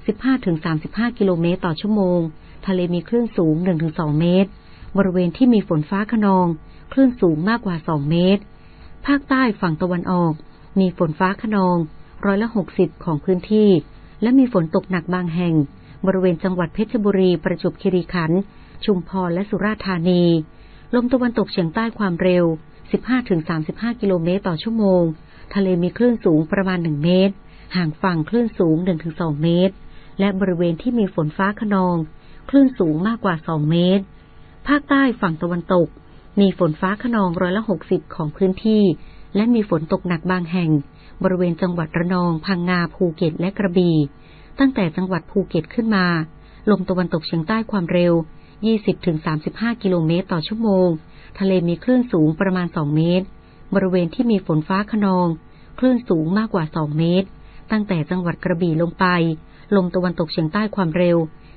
15-35 กิโลเมตรต่อชั่วโมงทะเลมีคลื่นสูง 1-2 เมตรบริเวณที่มีฝนฟ้าคะนองคลื่นสูงมากกว่า2 เมตรภาคใต้ฝั่งตะวันออกมีฝนฟ้าคะนอง60%ของพื้นที่และมีฝนตกหนักบางแห่งบริเวณจังหวัดเพชรบุรีประจวบคีรีขันธ์ชุมพรและสุราษฎร์ธานีลมตะวันตกเฉียงใต้ความเร็ว 15-35 กิโลเมตรต่อชั่วโมงทะเลมีคลื่นสูงประมาณ1 เมตรห่างฝั่งคลื่นสูง 1-2 เมตรและบริเวณที่มีฝนฟ้าคะนองคลื่นสูงมากกว่า2 เมตรภภาคใต้ฝั่งตะวันตกมีฝนฟ้าคะนอง60%ของพื้นที่และมีฝนตกหนักบางแห่งบริเวณจังหวัดระนองพังงาภูเก็ตและกระบี่ตั้งแต่จังหวัดภูเก็ตขึ้นมาลมตะวันตกเฉียงใต้ความเร็ว 20-35 กิโลเมตรต่อชั่วโมงทะเลมีคลื่นสูงประมาณ2เมตรบริเวณที่มีฝนฟ้าคะนองคลื่นสูงมากกว่า2เมตรตั้งแต่จังหวัดกระบี่ลงไปลมตะวันตกเฉียงใต้ความเร็ว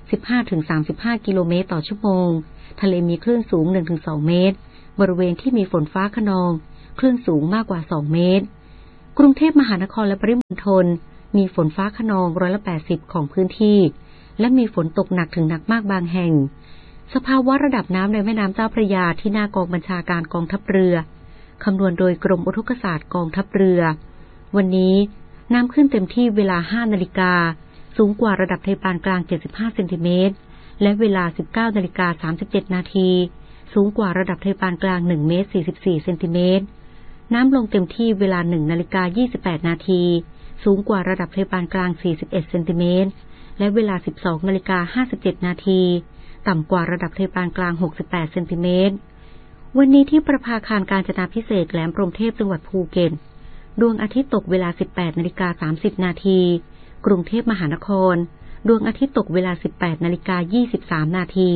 15-35 กิโลเมตรต่อชั่วโมงทะเลมีคลื่นสูง 1-2 เมตรบริเวณที่มีฝนฟ้าคะนองคลื่นสูงมากกว่า2เมตรกรุงเทพมหานครและปริมณฑลมีฝนฟ้าคะนอง80%ของพื้นที่และมีฝนตกหนักถึงหนักมากบางแห่งสภาวะระดับน้ำในแม่น้ำเจ้าพระยาที่หน้ากองบัญชาการกองทัพเรือคำนวณโดยกรมอุทกศาสตร์กองทัพเรือวันนี้น้ำขึ้นเต็มที่เวลา 5 นาฬิกาสูงกว่าระดับทะเลปานกลาง75เซนติเมตรและเวลา 19:37 นาทีสูงกว่าระดับทะเลปานกลาง1เมตร44เซนติเมตรน้ำลงเต็มที่เวลา 1:28 นาทีสูงกว่าระดับทะเลปานกลาง41เซนติเมตรและเวลา 12:57 นาทีต่ำกว่าระดับทะเลปานกลาง68เซนติเมตรวันนี้ที่ประภาคารกาญจนาภิเษกแหลมพรหมเทพจังหวัดภูเก็ตดวงอาทิตย์ตกเวลา 18:30 นาทีกรุงเทพมหานครดวงอาทิตย์ตกเวลา 18:23 นาที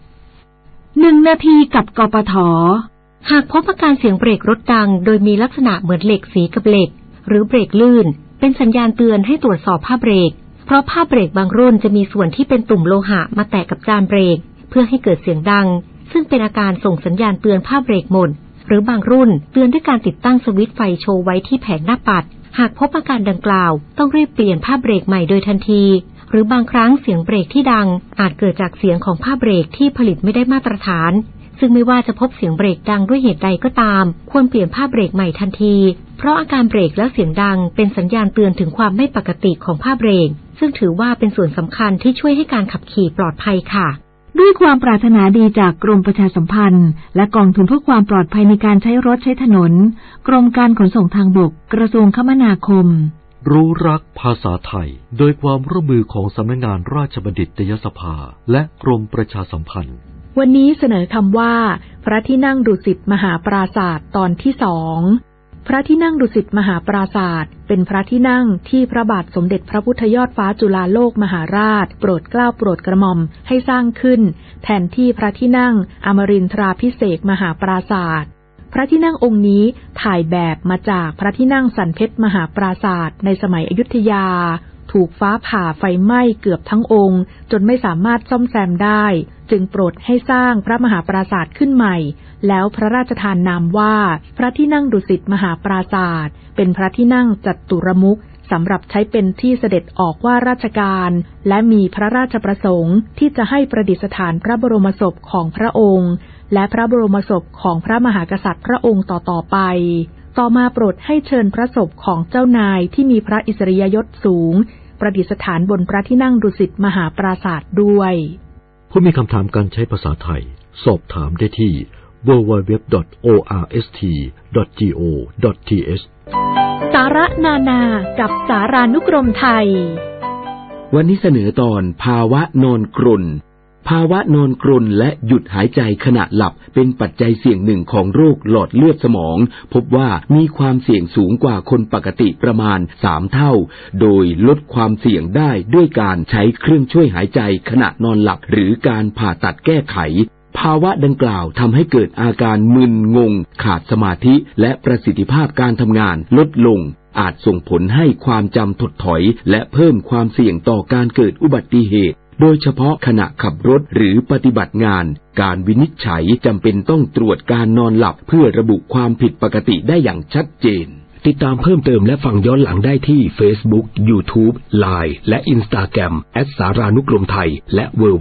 1 นาทีกับกปท.หากพบอาการเสียงเบรกรถดังโดยมีลักษณะเหมือนเหล็กสีกับเหล็กหรือเบรกลื่นเป็นสัญญาณเตือนให้ตรวจสอบผ้าเบรกเพราะผ้าเบรกบางรุ่นจะมีส่วนที่เป็นตุ่มโลหะมาแตะกับจานเบรกเพื่อให้เกิดเสียงดังซึ่งเป็นอาการส่งสัญญาณเตือนผ้าเบรกหมดหรือบางรุ่นเตือนด้วยการติดตั้งสวิตช์ไฟโชว์ไว้ที่แผงหน้าปัดหากพบอาการดังกล่าวต้องรีบเปลี่ยนผ้าเบรกใหม่โดยทันทีหรือบางครั้งเสียงเบรกที่ดังอาจเกิดจากเสียงของผ้าเบรกที่ผลิตไม่ได้มาตรฐานซึ่งไม่ว่าจะพบเสียงเบรกดังด้วยเหตุใดก็ตามควรเปลี่ยนผ้าเบรกใหม่ทันทีเพราะอาการเบรกและเสียงดังเป็นสัญญาณเตือนถึงความไม่ปกติของผ้าเบรกซึ่งถือว่าเป็นส่วนสำคัญที่ช่วยให้การขับขี่ปลอดภัยค่ะด้วยความปรารถนาดีจากกรมประชาสัมพันธ์และกองทุนเพื่อความปลอดภัยในการใช้รถใช้ถนนกรมการขนส่งทางบกกระทรวงคมนาคมรู้รักภาษาไทยโดยความร่วมมือของสำนักงานราชบัณฑิตยสภาและกรมประชาสัมพันธ์วันนี้เสนอคำว่าพระที่นั่งดุสิตมหาปราสาทตอนที่2พระที่นั่งดุสิตมหาปราสาทเป็นพระที่นั่งที่พระบาทสมเด็จพระพุทธยอดฟ้าจุฬาโลกมหาราชโปรดเกล้าโปรดกระหม่อมให้สร้างขึ้นแทนที่พระที่นั่งอมรินทราภิเษกมหาปราสาทพระที่นั่งองค์นี้ถ่ายแบบมาจากพระที่นั่งสันเพชรมหาปราสาทในสมัยอยุธยาถูกฟ้าผ่าไฟไหม้เกือบทั้งองค์จนไม่สามารถซ่อมแซมได้จึงโปรดให้สร้างพระมหาปราสาทขึ้นใหม่แล้วพระราชทานนามว่าพระที่นั่งดุสิตมหาปราสาทเป็นพระที่นั่งจัตุรมุขสำหรับใช้เป็นที่เสด็จออกว่าราชการและมีพระราชประสงค์ที่จะให้ประดิษฐานพระบรมศพของพระองค์และพระบรมศพของพระมหากษัตริย์พระองค์ต่อไปต่อมาโปรดให้เชิญพระศพของเจ้านายที่มีพระอิสริยยศสูงประดิษฐานบนพระที่นั่งดุสิตมหาปราสาทด้วยผู้มีคำถามการใช้ภาษาไทยสอบถามได้ที่ www.orst.go.th สาระนานากับสารานุกรมไทยวันนี้เสนอตอนภาวะนอนกรนภาวะนอนกรนและหยุดหายใจขณะหลับเป็นปัจจัยเสี่ยงหนึ่งของโรคหลอดเลือดสมองพบว่ามีความเสี่ยงสูงกว่าคนปกติประมาณ3เท่าโดยลดความเสี่ยงได้ด้วยการใช้เครื่องช่วยหายใจขณะนอนหลับหรือการผ่าตัดแก้ไขภาวะดังกล่าวทำให้เกิดอาการมึนงงขาดสมาธิและประสิทธิภาพการทำงานลดลงอาจส่งผลให้ความจำถดถอยและเพิ่มความเสี่ยงต่อการเกิดอุบัติเหตุโดยเฉพาะขณะขับรถหรือปฏิบัติงานการวินิจฉัยจำเป็นต้องตรวจการนอนหลับเพื่อระบุความผิดปกติได้อย่างชัดเจนติดตามเพิ่มเติมและฟังย้อนหลังได้ที่ Facebook, YouTube, Line และ Instagram @ สารานุกรมไทยและ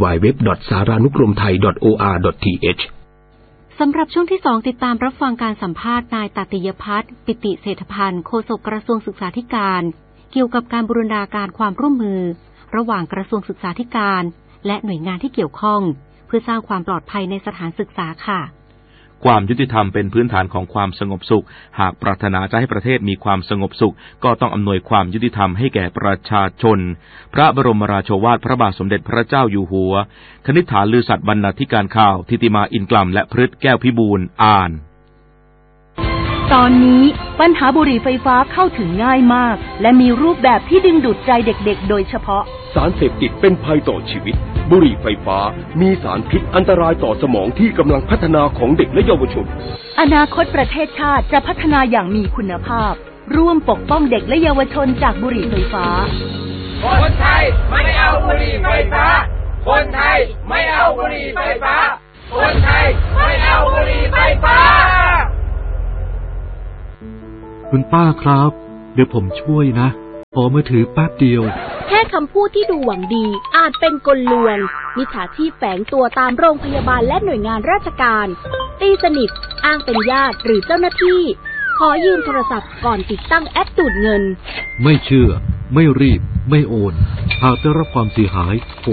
www.saranukromthai.or.th สำหรับช่วงที่2ติดตามรับฟังการสัมภาษณ์นายตติยพัฒน์ปิติเศรษฐพันธ์โฆษกกระทรวงศึกษาธิการเกี่ยวกับการบูรณาการความร่วมมือระหว่างกระทรวงศึกษาธิการและหน่วยงานที่เกี่ยวข้องเพื่อสร้างความปลอดภัยในสถานศึกษาค่ะความยุติธรรมเป็นพื้นฐานของความสงบสุขหากปรารถนาจะให้ประเทศมีความสงบสุขก็ต้องอำนวยความยุติธรรมให้แก่ประชาชนพระบรมราโชวาทพระบาทสมเด็จพระเจ้าอยู่หัวคณิษฐาลือสัตย์บรรณาธิการข่าวทิติมาอินกลัมและพฤทธิ์แก้วพิบูลอ่านตอนนี้ปัญหาบุหรี่ไฟฟ้าเข้าถึงง่ายมากและมีรูปแบบที่ดึงดูดใจเด็กๆโดยเฉพาะสารเสพติดเป็นภัยต่อชีวิตบุหรี่ไฟฟ้ามีสารพิษอันตรายต่อสมองที่กำลังพัฒนาของเด็กและเยาวชนอนาคตประเทศชาติจะพัฒนาอย่างมีคุณภาพร่วมปกป้องเด็กและเยาวชนจากบุหรี่ไฟฟ้าคนไทยไม่เอาบุหรี่ไฟฟ้าคนไทยไม่เอาบุหรี่ไฟฟ้าคนไทยไม่เอาบุหรี่ไฟฟ้าคุณป้าครับเดี๋ยวผมช่วยนะขอมือถือแป๊บเดียวแค่คำพูดที่ดูหวังดีอาจเป็นกลลวงมิจฉาชีพแฝงตัวตามโรงพยาบาลและหน่วยงานราชการตีสนิทอ้างเป็นญาติหรือเจ้าหน้าที่ขอยืมโทรศัพท์ก่อนติดตั้งแอปดูดเงินไม่เชื่อไม่รีบไม่โอนหากได้รับความเสียหายโทร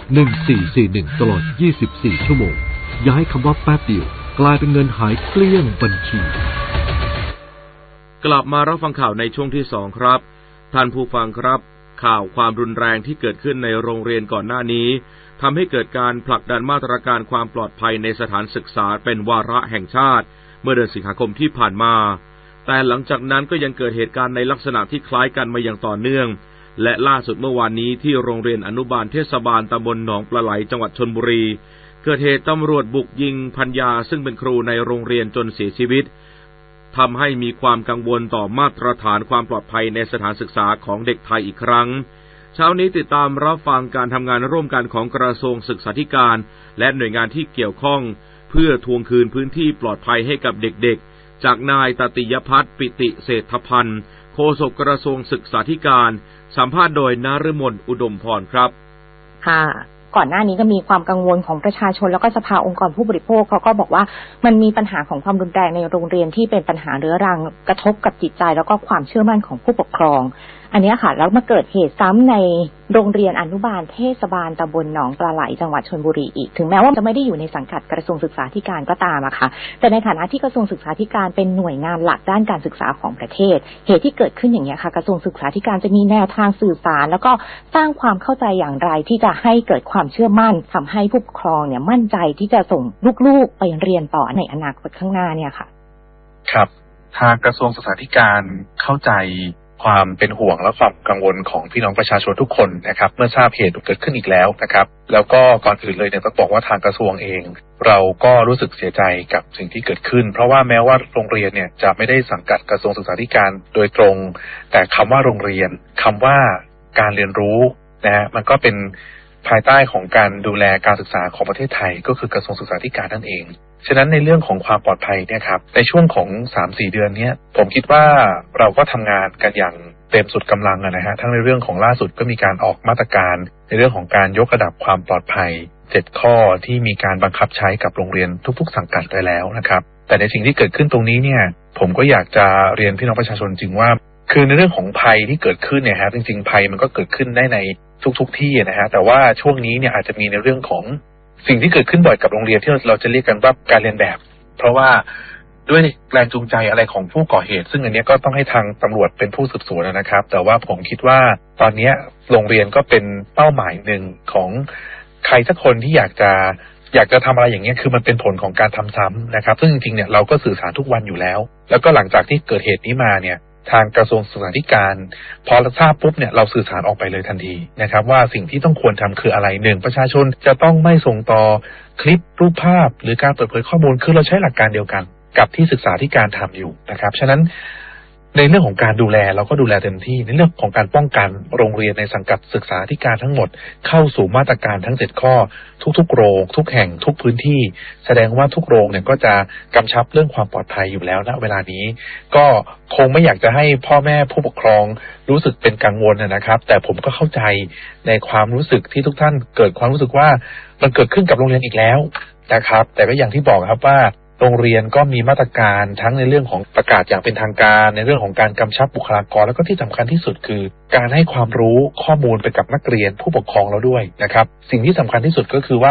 1441ตลอด24ชั่วโมงอย่าให้คำว่าแป๊บเดียวกลายเป็นเงินหายเกลี้ยงบัญชีกลับมารับฟังข่าวในช่วงที่2ครับท่านผู้ฟังครับข่าวความรุนแรงที่เกิดขึ้นในโรงเรียนก่อนหน้านี้ทำให้เกิดการผลักดันมาตรการความปลอดภัยในสถานศึกษาเป็นวาระแห่งชาติเมื่อเดือนสิงหาคมที่ผ่านมาแต่หลังจากนั้นก็ยังเกิดเหตุการณ์ในลักษณะที่คล้ายกันมาอย่างต่อเนื่องและล่าสุดเมื่อวานนี้ที่โรงเรียนอนุบาลเทศบาลตำบลหนองปลาไหลจังหวัดชลบุรีเกิดเหตุตำรวจบุกยิงภรรยาซึ่งเป็นครูในโรงเรียนจนเสียชีวิตทำให้มีความกังวลต่อมาตรฐานความปลอดภัยในสถานศึกษาของเด็กไทยอีกครั้งเช้านี้ติดตามรับฟังการทำงานร่วมกันของกระทรวงศึกษาธิการและหน่วยงานที่เกี่ยวข้องเพื่อทวงคืนพื้นที่ปลอดภัยให้กับเด็กๆจากนายตติยพัฒน์ปิติเศรษฐพันธ์โฆษกกระทรวงศึกษาธิการสัมภาษณ์โดยนฤมลอุดมพรครับค่ะก่อนหน้านี้ก็มีความกังวลของประชาชนแล้วก็สภาองค์กรผู้บริโภคเขาก็บอกว่ามันมีปัญหาของความรุนแรงในโรงเรียนที่เป็นปัญหาเรื้อรังกระทบกับจิตใจแล้วก็ความเชื่อมั่นของผู้ปกครองอันนี้ค่ะแล้วมาเกิดเหตุซ้ำในโรงเรียนอนุบาลเทศบาลตำบลหนองปลาไหลจังหวัดชลบุรีอีกถึงแม้ว่าจะไม่ได้อยู่ในสังกัดกระทรวงศึกษาธิการก็ตามอะค่ะแต่ในฐานะที่กระทรวงศึกษาธิการเป็นหน่วยงานหลักด้านการศึกษาของประเทศเหตุที่เกิดขึ้นอย่างนี้ค่ะกระทรวงศึกษาธิการจะมีแนวทางสื่อสารแล้วก็สร้างความเข้าใจอย่างไรที่จะให้เกิดความเชื่อมั่นทำให้ผู้ปกครองเนี่ยมั่นใจที่จะส่งลูกๆไปเรียนต่อในอนาคตข้างหน้าเนี่ยค่ะครับทางกระทรวงศึกษาธิการเข้าใจความเป็นห่วงและความกังวลของพี่น้องประชาชนทุกคนนะครับเมื่อทราบเหตุเกิดขึ้นอีกแล้วนะครับแล้วก็ก่อนอื่นเลยเนี่ยต้องบอกว่าทางกระทรวงเองเราก็รู้สึกเสียใจกับสิ่งที่เกิดขึ้นเพราะว่าแม้ว่าโรงเรียนเนี่ยจะไม่ได้สังกัดกระทรวงศึกษาธิการโดยตรงแต่คำว่าโรงเรียนคำว่าการเรียนรู้นะมันก็เป็นภายใต้ของการดูแลการศึกษาของประเทศไทยก็คือกระทรวงศึกษาธิการนั่นเองฉะนั้นในเรื่องของความปลอดภัยเนี่ยครับในช่วงของ 3-4 เดือนนี้ผมคิดว่าเราก็ทำงานกันอย่างเต็มสุดกำลังนะฮะทั้งในเรื่องของล่าสุดก็มีการออกมาตรการในเรื่องของการยกระดับความปลอดภัย7ข้อที่มีการบังคับใช้กับโรงเรียนทุกๆสังกัดไปแล้วนะครับแต่ในสิ่งที่เกิดขึ้นตรงนี้เนี่ยผมก็อยากจะเรียนพี่น้องประชาชนจริงว่าคือในเรื่องของภัยที่เกิดขึ้นเนี่ยฮะจริงๆภัยมันก็เกิดขึ้นได้ในทุกที่นะฮะแต่ว่าช่วงนี้เนี่ยอาจจะมีในเรื่องของสิ่งที่เกิดขึ้นบ่อยกับโรงเรียนที่เราจะเรียกกันว่าการเรียนแบบเพราะว่าด้วยแรงจูงใจอะไรของผู้ก่อเหตุซึ่งอันนี้ก็ต้องให้ทางตำรวจเป็นผู้สืบสวนนะครับแต่ว่าผมคิดว่าตอนนี้โรงเรียนก็เป็นเป้าหมายหนึ่งของใครสักคนที่อยากจะทำอะไรอย่างเงี้ยคือมันเป็นผลของการทำซ้ำนะครับซึ่งจริงๆเนี่ยเราก็สื่อสารทุกวันอยู่แล้วแล้วก็หลังจากที่เกิดเหตุนี้มาเนี่ยทางกระทรวงศึกษาธิการพอทราบปุ๊บเนี่ยเราสื่อสารออกไปเลยทันทีนะครับว่าสิ่งที่ต้องควรทำคืออะไร1ประชาชนจะต้องไม่ส่งต่อคลิปรูปภาพหรือการเปิดเผยข้อมูลคือเราใช้หลักการเดียวกันกับที่ศึกษาธิการทำอยู่นะครับฉะนั้นในเรื่องของการดูแลเราก็ดูแลเต็มที่ในเรื่องของการป้องกันโรงเรียนในสังกัดศึกษาธิการทั้งหมดเข้าสู่มาตรการทั้ง7ข้อทุกๆโรงทุกแห่งทุกพื้นที่แสดงว่าทุกโรงเนี่ยก็จะกำชับเรื่องความปลอดภัยอยู่แล้วณเวลานี้ก็คงไม่อยากจะให้พ่อแม่ผู้ปกครองรู้สึกเป็นกังวลนะครับแต่ผมก็เข้าใจในความรู้สึกที่ทุกท่านเกิดความรู้สึกว่ามันเกิดขึ้นกับโรงเรียนอีกแล้วนะครับแต่ก็อย่างที่บอกครับว่าโรงเรียนก็มีมาตรการทั้งในเรื่องของประกาศอย่างเป็นทางการในเรื่องของการกำชับบุคลากรแล้วก็ที่สำคัญที่สุดคือการให้ความรู้ข้อมูลไปกับนักเรียนผู้ปกครองเราด้วยนะครับสิ่งที่สำคัญที่สุดก็คือว่า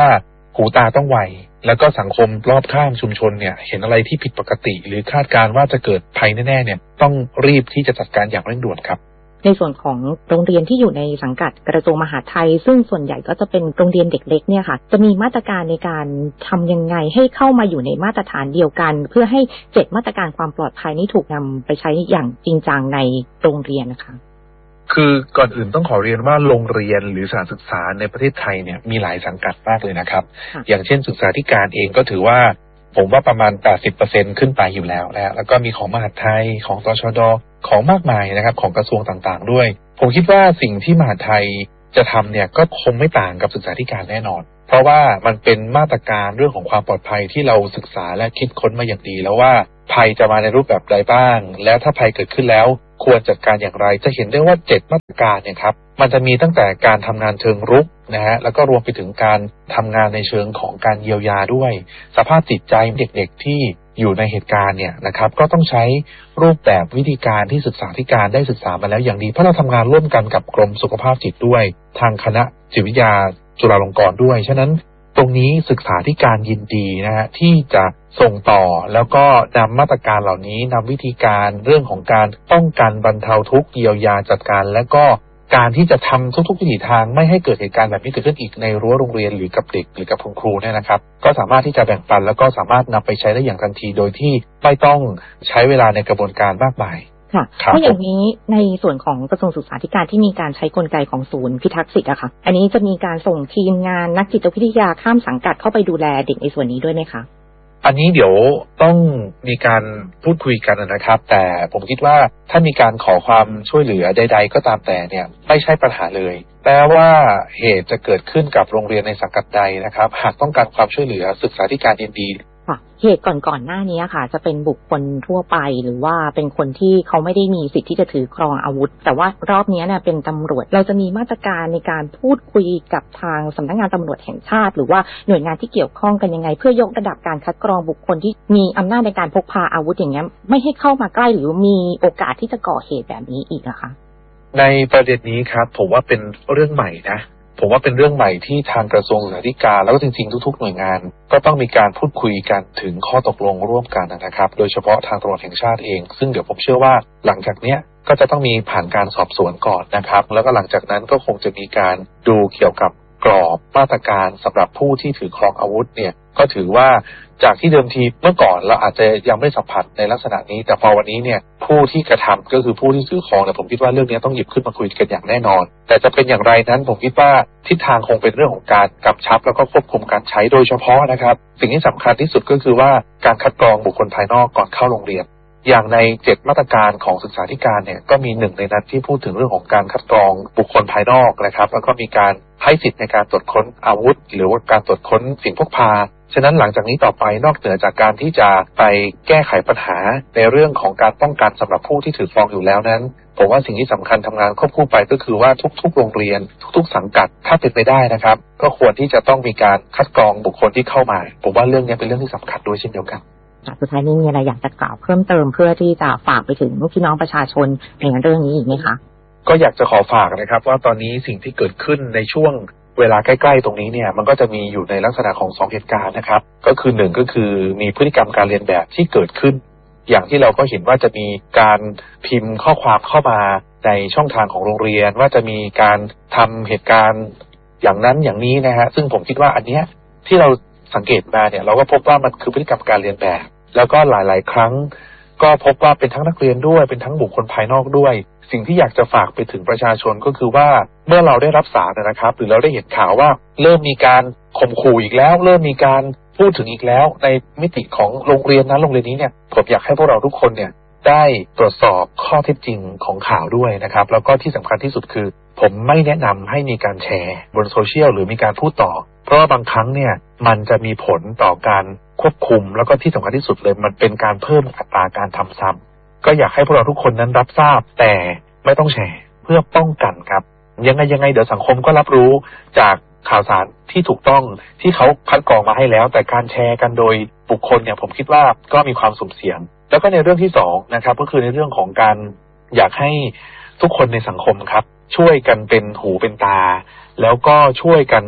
หูตาต้องไวแล้วก็สังคมรอบข้างชุมชนเนี่ยเห็นอะไรที่ผิดปกติหรือคาดการณ์ว่าจะเกิดภัยแน่ๆเนี่ยต้องรีบที่จะจัดการอย่างเร่งด่วนครับในส่วนของโรงเรียนที่อยู่ในสังกัดกระทรวงมหาดไทยซึ่งส่วนใหญ่ก็จะเป็นโรงเรียนเด็กเล็กเนี่ยค่ะจะมีมาตรการในการทำยังไงให้เข้ามาอยู่ในมาตรฐานเดียวกันเพื่อให้7มาตรการความปลอดภัยนี้ถูกนำไปใช้อย่างจริงจังในโรงเรียนนะคะคือก่อนอื่นต้องขอเรียนว่าโรงเรียนหรือสถานศึกษาในประเทศไทยเนี่ยมีหลายสังกัดมากเลยนะครับอย่างเช่นศึกษาธิการเองก็ถือว่าผมว่าประมาณ 80% ขึ้นไปอยู่แล้วนะแล้วก็มีของมหาดไทยของตชด.ของมากมายนะครับของกระทรวงต่างๆด้วยผมคิดว่าสิ่งที่มหาดไทยจะทำเนี่ยก็คงไม่ต่างกับศึกษาธิการแน่นอนเพราะว่ามันเป็นมาตรการเรื่องของความปลอดภัยที่เราศึกษาและคิดค้นมาอย่างดีแล้วว่าภัยจะมาในรูปแบบใดบ้างแล้วถ้าภัยเกิดขึ้นแล้วควรจัดการอย่างไรจะเห็นได้ว่า7มาตรการเนี่ยครับมันจะมีตั้งแต่การทำงานเชิงรุกนะฮะแล้วก็รวมไปถึงการทำงานในเชิงของการเยียวยาด้วยสภาพจิตใจเด็กๆที่อยู่ในเหตุการณ์เนี่ยนะครับก็ต้องใช้รูปแบบวิธีการที่ศึกษาธิการได้ศึกษามาแล้วอย่างดีเพราะเราทำงานร่วมกันกับกรมสุขภาพจิตด้วยทางคณะจิตวิทยาจุฬาลงกรณ์ด้วยฉะนั้นตรงนี้ศึกษาธิการยินดีนะฮะที่จะส่งต่อแล้วก็นำมาตรการเหล่านี้นำวิธีการเรื่องของการป้องกันบรรเทาทุกข์เยียวยาจัดการและก็การที่จะทำทุกๆวิถีทางไม่ให้เกิดเหตุการณ์แบบนี้เกิดขึ้นอีกในรั้วโรงเรียนหรือกับเด็กหรือกับคุณครูเนี่ยนะครับก็สามารถที่จะแบ่งปันแล้วก็สามารถนำไปใช้ได้อย่างทันทีโดยที่ไม่ต้องใช้เวลาในกระบวนการมากมายค่ะเพราะอย่างนี้ในส่วนของกระทรวงศึกษาธิการที่มีการใช้กลไกของศูนย์พิทักษ์สิทธิ์อะค่ะอันนี้จะมีการส่งทีมงานนักจิตวิทยาข้ามสังกัดเข้าไปดูแลเด็กในส่วนนี้ด้วยไหมคะอันนี้เดี๋ยวต้องมีการพูดคุยกันนะครับแต่ผมคิดว่าถ้ามีการขอความช่วยเหลือใดๆก็ตามแต่เนี่ยไม่ใช่ปัญหาเลยแปลว่าเหตุจะเกิดขึ้นกับโรงเรียนในสังกัดใดนะครับหากต้องการความช่วยเหลือศึกษาธิการยินดีเหตุก่อนหน้านี้ค่ะจะเป็นบุคคลทั่วไปหรือว่าเป็นคนที่เขาไม่ได้มีสิทธิ์ที่จะถือครองอาวุธแต่ว่ารอบนี้เนี่ยเป็นตำรวจเราจะมีมาตรการในการพูดคุยกับทางสำนักงานตำรวจแห่งชาติหรือว่าหน่วยงานที่เกี่ยวข้องกันยังไงเพื่อยกระดับการคัดกรองบุคคลที่มีอำนาจในการพกพาอาวุธอย่างเงี้ยไม่ให้เข้ามาใกล้หรือมีโอกาสที่จะก่อเหตุแบบนี้อีกอะคะในประเด็นนี้ครับผมว่าเป็นเรื่องใหม่นะผมว่าเป็นเรื่องใหม่ที่ทางกระทรวงศึกษาธิการแล้วก็จริงๆทุกๆหน่วยงานก็ต้องมีการพูดคุยกันถึงข้อตกลงร่วมกันนะครับโดยเฉพาะทางตำรวจแห่งชาติเองซึ่งเดี๋ยวผมเชื่อว่าหลังจากเนี้ยก็จะต้องมีผ่านการสอบสวนก่อนนะครับแล้วก็หลังจากนั้นก็คงจะมีการดูเกี่ยวกับกรอบมาตรการสำหรับผู้ที่ถือครองอาวุธเนี่ยก็ถือว่าจากที่เดิมทีเมื่อก่อนเราอาจจะยังไม่สัมผัสในลักษณะนี้แต่พอวันนี้เนี่ยผู้ที่กระทำก็คือผู้ที่ถือครองเนี่ยผมคิดว่าเรื่องนี้ต้องหยิบขึ้นมาคุยกันอย่างแน่นอนแต่จะเป็นอย่างไรนั้นผมคิดว่าทิศทางคงเป็นเรื่องของการกำชับแล้วก็ควบคุมการใช้โดยเฉพาะนะครับสิ่งที่สำคัญที่สุดก็คือว่าการคัดกรองบุคคลภายนอกก่อนเข้าโรงเรียนอย่างใน7มาตรการของศึกษาธิการเนี่ยก็มีหนึ่งในนั้นที่พูดถึงเรื่องของการคัดกรองบุคคลภายนอกนะครับแล้วก็มีการให้สิทธิในการตรวจค้นอาวุธหรือว่าการตรวจค้นสิ่งพกพาฉะนั้นหลังจากนี้ต่อไปนอกเหนือจากการที่จะไปแก้ไขปัญหาในเรื่องของการป้องกันสำหรับผู้ที่ถือครองอยู่แล้วนั้นผมว่าสิ่งที่สำคัญทำงานควบคู่ไปก็คือว่าทุกๆโรงเรียนทุกๆสังกัดถ้าเป็นไปได้นะครับก็ควรที่จะต้องมีการคัดกรองบุคคลที่เข้ามาผมว่าเรื่องนี้เป็นเรื่องที่สำคัญด้วยเช่นเดียวกันสุดท้ายนี้มีอะไรอยากจะกล่าวเพิ่มเติมเพื่อที่จะฝากไปถึงพี่น้องประชาชนในเรื่องนี้อีกไหมคะก็อยากจะขอฝากนะครับว่าตอนนี้สิ่งที่เกิดขึ้นในช่วงเวลาใกล้ๆตรงนี้เนี่ยมันก็จะมีอยู่ในลักษณะของ2เหตุการณ์นะครับก็คือ1ก็คือมีพฤติกรรมการเรียนแบบที่เกิดขึ้นอย่างที่เราก็เห็นว่าจะมีการพิมพ์ข้อความเข้ามาในช่องทางของโรงเรียนว่าจะมีการทำเหตุการณ์อย่างนั้นอย่างนี้นะฮะซึ่งผมคิดว่าอันเนี้ยที่เราสังเกตมาเนี่ยเราก็พบว่ามันคือพฤติกรรมการเรียนแบบแล้วก็หลายๆครั้งก็พบว่าเป็นทั้งนักเรียนด้วยเป็นทั้งบุคคลภายนอกด้วยสิ่งที่อยากจะฝากไปถึงประชาชนก็คือว่าเมื่อเราได้รับสารนะครับหรือเราได้เห็นข่าวว่าเริ่มมีการข่มขู่อีกแล้วเริ่มมีการพูดถึงอีกแล้วในมิติของโรงเรียนนั้นโรงเรียนนี้เนี่ยผมอยากให้พวกเราทุกคนเนี่ยได้ตรวจสอบข้อเท็จจริงของข่าวด้วยนะครับแล้วก็ที่สำคัญที่สุดคือผมไม่แนะนำให้มีการแชร์บนโซเชียลหรือมีการพูดต่อเพราะว่าบางครั้งเนี่ยมันจะมีผลต่อการควบคุมแล้วก็ที่สำคัญที่สุดเลยมันเป็นการเพิ่มอัตราการทำซ้ำก็อยากให้พวกเราทุกคนนั้นรับทราบแต่ไม่ต้องแชร์เพื่อป้องกันครับยังไงเดี๋ยวสังคมก็รับรู้จากข่าวสารที่ถูกต้องที่เขาคัดกรองมาให้แล้วแต่การแชร์กันโดยบุคคลเนี่ยผมคิดว่าก็มีความสุ่มเสี่ยงแล้วก็ในเรื่องที่2นะครับก็คือในเรื่องของการอยากให้ทุกคนในสังคมครับช่วยกันเป็นหูเป็นตาแล้วก็ช่วยกัน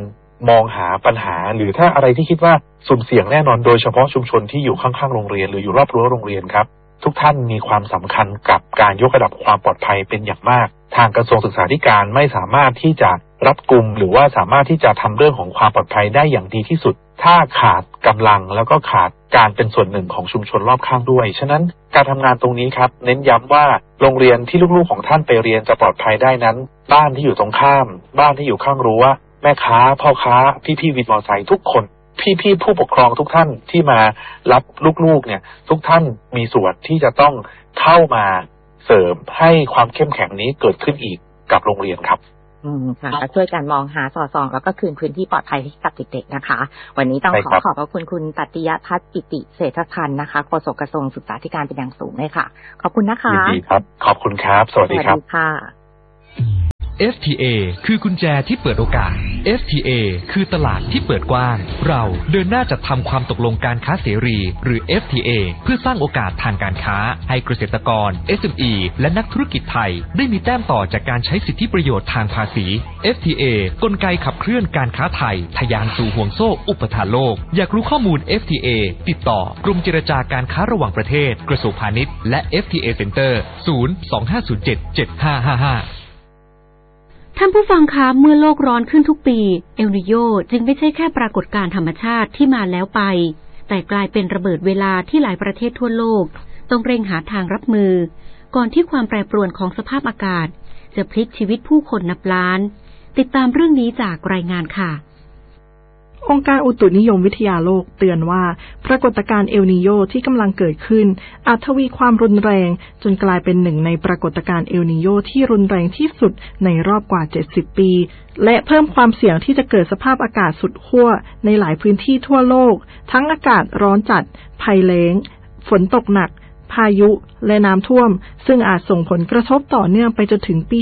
มองหาปัญหาหรือถ้าอะไรที่คิดว่าสุ่มเสี่ยงแน่นอนโดยเฉพาะชุมชนที่อยู่ข้างๆโรงเรียนหรืออยู่รอบรั้วโรงเรียนครับทุกท่านมีความสำคัญกับการยกระดับความปลอดภัยเป็นอย่างมากทางกระทรวงศึกษาธิการไม่สามารถที่จะรัดกุมหรือว่าสามารถที่จะทำเรื่องของความปลอดภัยได้อย่างดีที่สุดถ้าขาดกำลังแล้วก็ขาดการเป็นส่วนหนึ่งของชุมชนรอบข้างด้วยฉะนั้นการทำงานตรงนี้ครับเน้นย้ำว่าโรงเรียนที่ลูกๆของท่านไปเรียนจะปลอดภัยได้นั้นบ้านที่อยู่ตรงข้ามบ้านที่อยู่ข้างรั้วแม่ค้าพ่อค้าพี่ๆวินมอเตอร์ไซค์ทุกคนพี่ๆผู้ปกครองทุกท่านที่มารับลูกๆเนี่ยทุกท่านมีส่วนที่จะต้องเข้ามาเสริมให้ความเข้มแข็งนี้เกิดขึ้นอีกกับโรงเรียนครับค่ะก็ช่วยกันมองหาสอดส่องแล้วก็คืนพื้นที่ปลอดภัยให้กับเด็กๆนะคะวันนี้ต้องขอบพระคุณคุณตัตติยทัศน์ปิติเศรษฐพันธ์นะคะโฆษกกระทรวงศึกษาธิการเป็นอย่างสูงเลยค่ะขอบคุณนะคะยินดีครับขอบคุณครับสวัสดีครับค่ะ FTA คือกุญแจที่เปิดโอกาส FTA คือตลาดที่เปิดกว้างเราเดินหน้าจัดทำความตกลงการค้าเสรีหรือ FTA เพื่อสร้างโอกาสทางการค้าให้เกษตรกร SME และนักธุรกิจไทยได้มีแต้มต่อจากการใช้สิทธิประโยชน์ทางภาษี FTA กลไกขับเคลื่อนการค้าไทยทะยานสู่ห่วงโซ่อุปทานโลกอยากรู้ข้อมูล FTA ติดต่อกรมเจรจาการค้าระหว่างประเทศกระทรวงพาณิชย์และ FTA Center 025077555 ท่านผู้ฟังคะเมื่อโลกร้อนขึ้นทุกปีเอลนิโญจึงไม่ใช่แค่ปรากฏการณ์ธรรมชาติที่มาแล้วไปแต่กลายเป็นระเบิดเวลาที่หลายประเทศทั่วโลกต้องเร่งหาทางรับมือก่อนที่ความแปรปรวนของสภาพอากาศจะพลิกชีวิตผู้คนนับล้านติดตามเรื่องนี้จากรายงานค่ะองค์การอุตุนิยมวิทยาโลกเตือนว่าปรากฏการณ์เอลนีโญที่กำลังเกิดขึ้นอาจทวีความรุนแรงจนกลายเป็นหนึ่งในปรากฏการณ์เอลนีโญที่รุนแรงที่สุดในรอบกว่า70ปีและเพิ่มความเสี่ยงที่จะเกิดสภาพอากาศสุดขั้วในหลายพื้นที่ทั่วโลกทั้งอากาศร้อนจัดภัยแล้งฝนตกหนักพายุและน้ำท่วมซึ่งอาจส่งผลกระทบต่อเนื่องไปจนถึงปี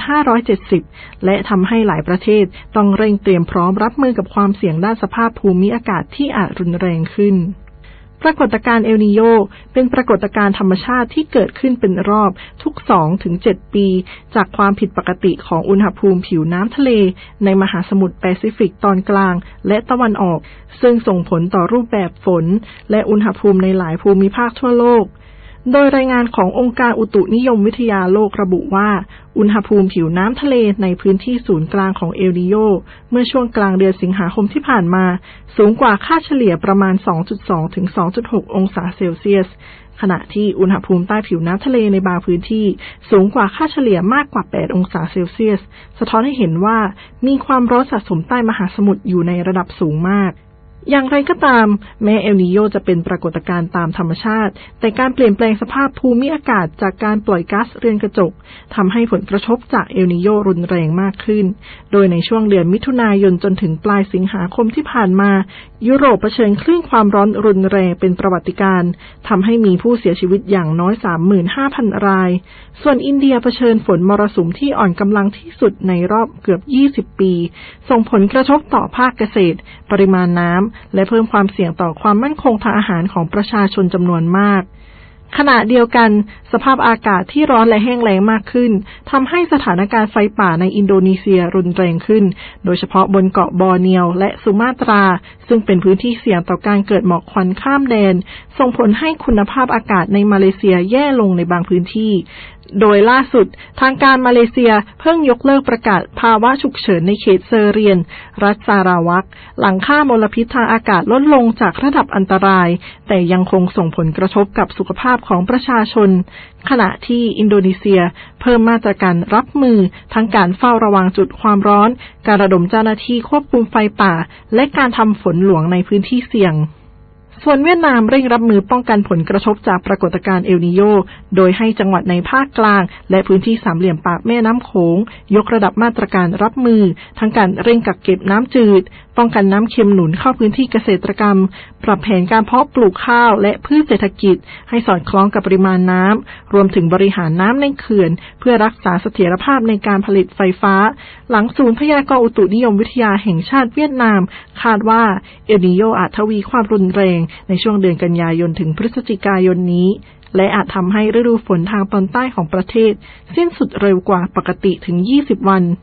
2570 และทำให้หลายประเทศต้องเร่งเตรียมพร้อมรับมือกับความเสี่ยงด้านสภาพภูมิอากาศที่อาจรุนแรงขึ้นปรากฏการณ์เอลนีโญเป็นปรากฏการณ์ธรรมชาติที่เกิดขึ้นเป็นรอบทุก 2-7 ปีจากความผิดปกติของอุณหภูมิผิวน้ำทะเลในมหาสมุทรแปซิฟิกตอนกลางและตะวันออกซึ่งส่งผลต่อรูปแบบฝนและอุณหภูมิในหลายภูมิภาคทั่วโลกโดยรายงานขององค์การอุตุนิยมวิทยาโลกระบุว่าอุณหภูมิผิวน้ำทะเลในพื้นที่ศูนย์กลางของเอลนีโญเมื่อช่วงกลางเดือนสิงหาคมที่ผ่านมาสูงกว่าค่าเฉลี่ยประมาณ 2.2 ถึง 2.6 องศาเซลเซียสขณะที่อุณหภูมิใต้ผิวน้ำทะเลในบางพื้นที่สูงกว่าค่าเฉลี่ยมากกว่า 8 องศาเซลเซียสสะท้อนให้เห็นว่ามีความร้อนสะสมใต้มหาสมุทรอยู่ในระดับสูงมากอย่างไรก็ตามแม้เอลนีโญจะเป็นปรากฏการณ์ตามธรรมชาติแต่การเปลี่ยนแปลงสภาพภูมิอากาศจากการปล่อยก๊าซเรือนกระจกทำให้ผลกระทบจากเอลนีโญรุนแรงมากขึ้นโดยในช่วงเดือนมิถุนายนจนถึงปลายสิงหาคมที่ผ่านมายุโรปเผชิญคลื่นความร้อนรุนแรงเป็นประวัติการณ์ทำให้มีผู้เสียชีวิตอย่างน้อย 35,000 รายส่วนอินเดียเผชิญฝนมรสุมที่อ่อนกำลังที่สุดในรอบเกือบ20 ปีส่งผลกระทบต่อภาคเกษตรปริมาณน้ำและเพิ่มความเสี่ยงต่อความมั่นคงทางอาหารของประชาชนจำนวนมากขณะเดียวกันสภาพอากาศที่ร้อนและแห้งแล้งมากขึ้นทำให้สถานการณ์ไฟป่าในอินโดนีเซียรุนแรงขึ้นโดยเฉพาะบนเกาะบอร์เนียวและสุมาตราซึ่งเป็นพื้นที่เสี่ยงต่อการเกิดหมอกควันข้ามแดนส่งผลให้คุณภาพอากาศในมาเลเซียแย่ลงในบางพื้นที่โดยล่าสุดทางการมาเลเซียเพิ่งยกเลิกประกาศภาวะฉุกเฉินในเขตเซอร์เรียนรัฐซาราวักหลังค่ามลพิษทางอากาศลดลงจากระดับอันตรายแต่ยังคงส่งผลกระทบกับสุขภาพของประชาชนขณะที่อินโดนีเซียเพิ่มมาตรการรับมือทั้งการเฝ้าระวังจุดความร้อนการระดมเจ้าหน้าที่ควบคุมไฟป่าและการทำฝนหลวงในพื้นที่เสี่ยงส่วนเวียดนามเร่งรับมือป้องกันผลกระทบจากปรากฏการณ์เอลนีโญโดยให้จังหวัดในภาคกลางและพื้นที่สามเหลี่ยมปากแม่น้ำโขงยกระดับมาตรการรับมือทั้งการเร่งกักเก็บน้ำจืดป้องกันน้ำเค็มหนุนเข้าพื้นที่เกษตรกรรมปรับแผนการเพาะปลูกข้าวและพืชเศรษฐกิจให้สอดคล้องกับปริมาณน้ำรวมถึงบริหารน้ำในเขื่อนเพื่อรักษาเสถียรภาพในการผลิตไฟฟ้าหลังศูนย์พยากรณ์อุตุนิยมวิทยาแห่งชาติเวียดนามคาดว่าเอลนีโญอาจทวีความรุนแรงในช่วงเดือนกันยายนถึงพฤศจิกายนนี้และอาจทำให้ฤดูฝนทางตอนใต้ของประเทศสิ้นสุดเร็วกว่าปกติถึง20 วัน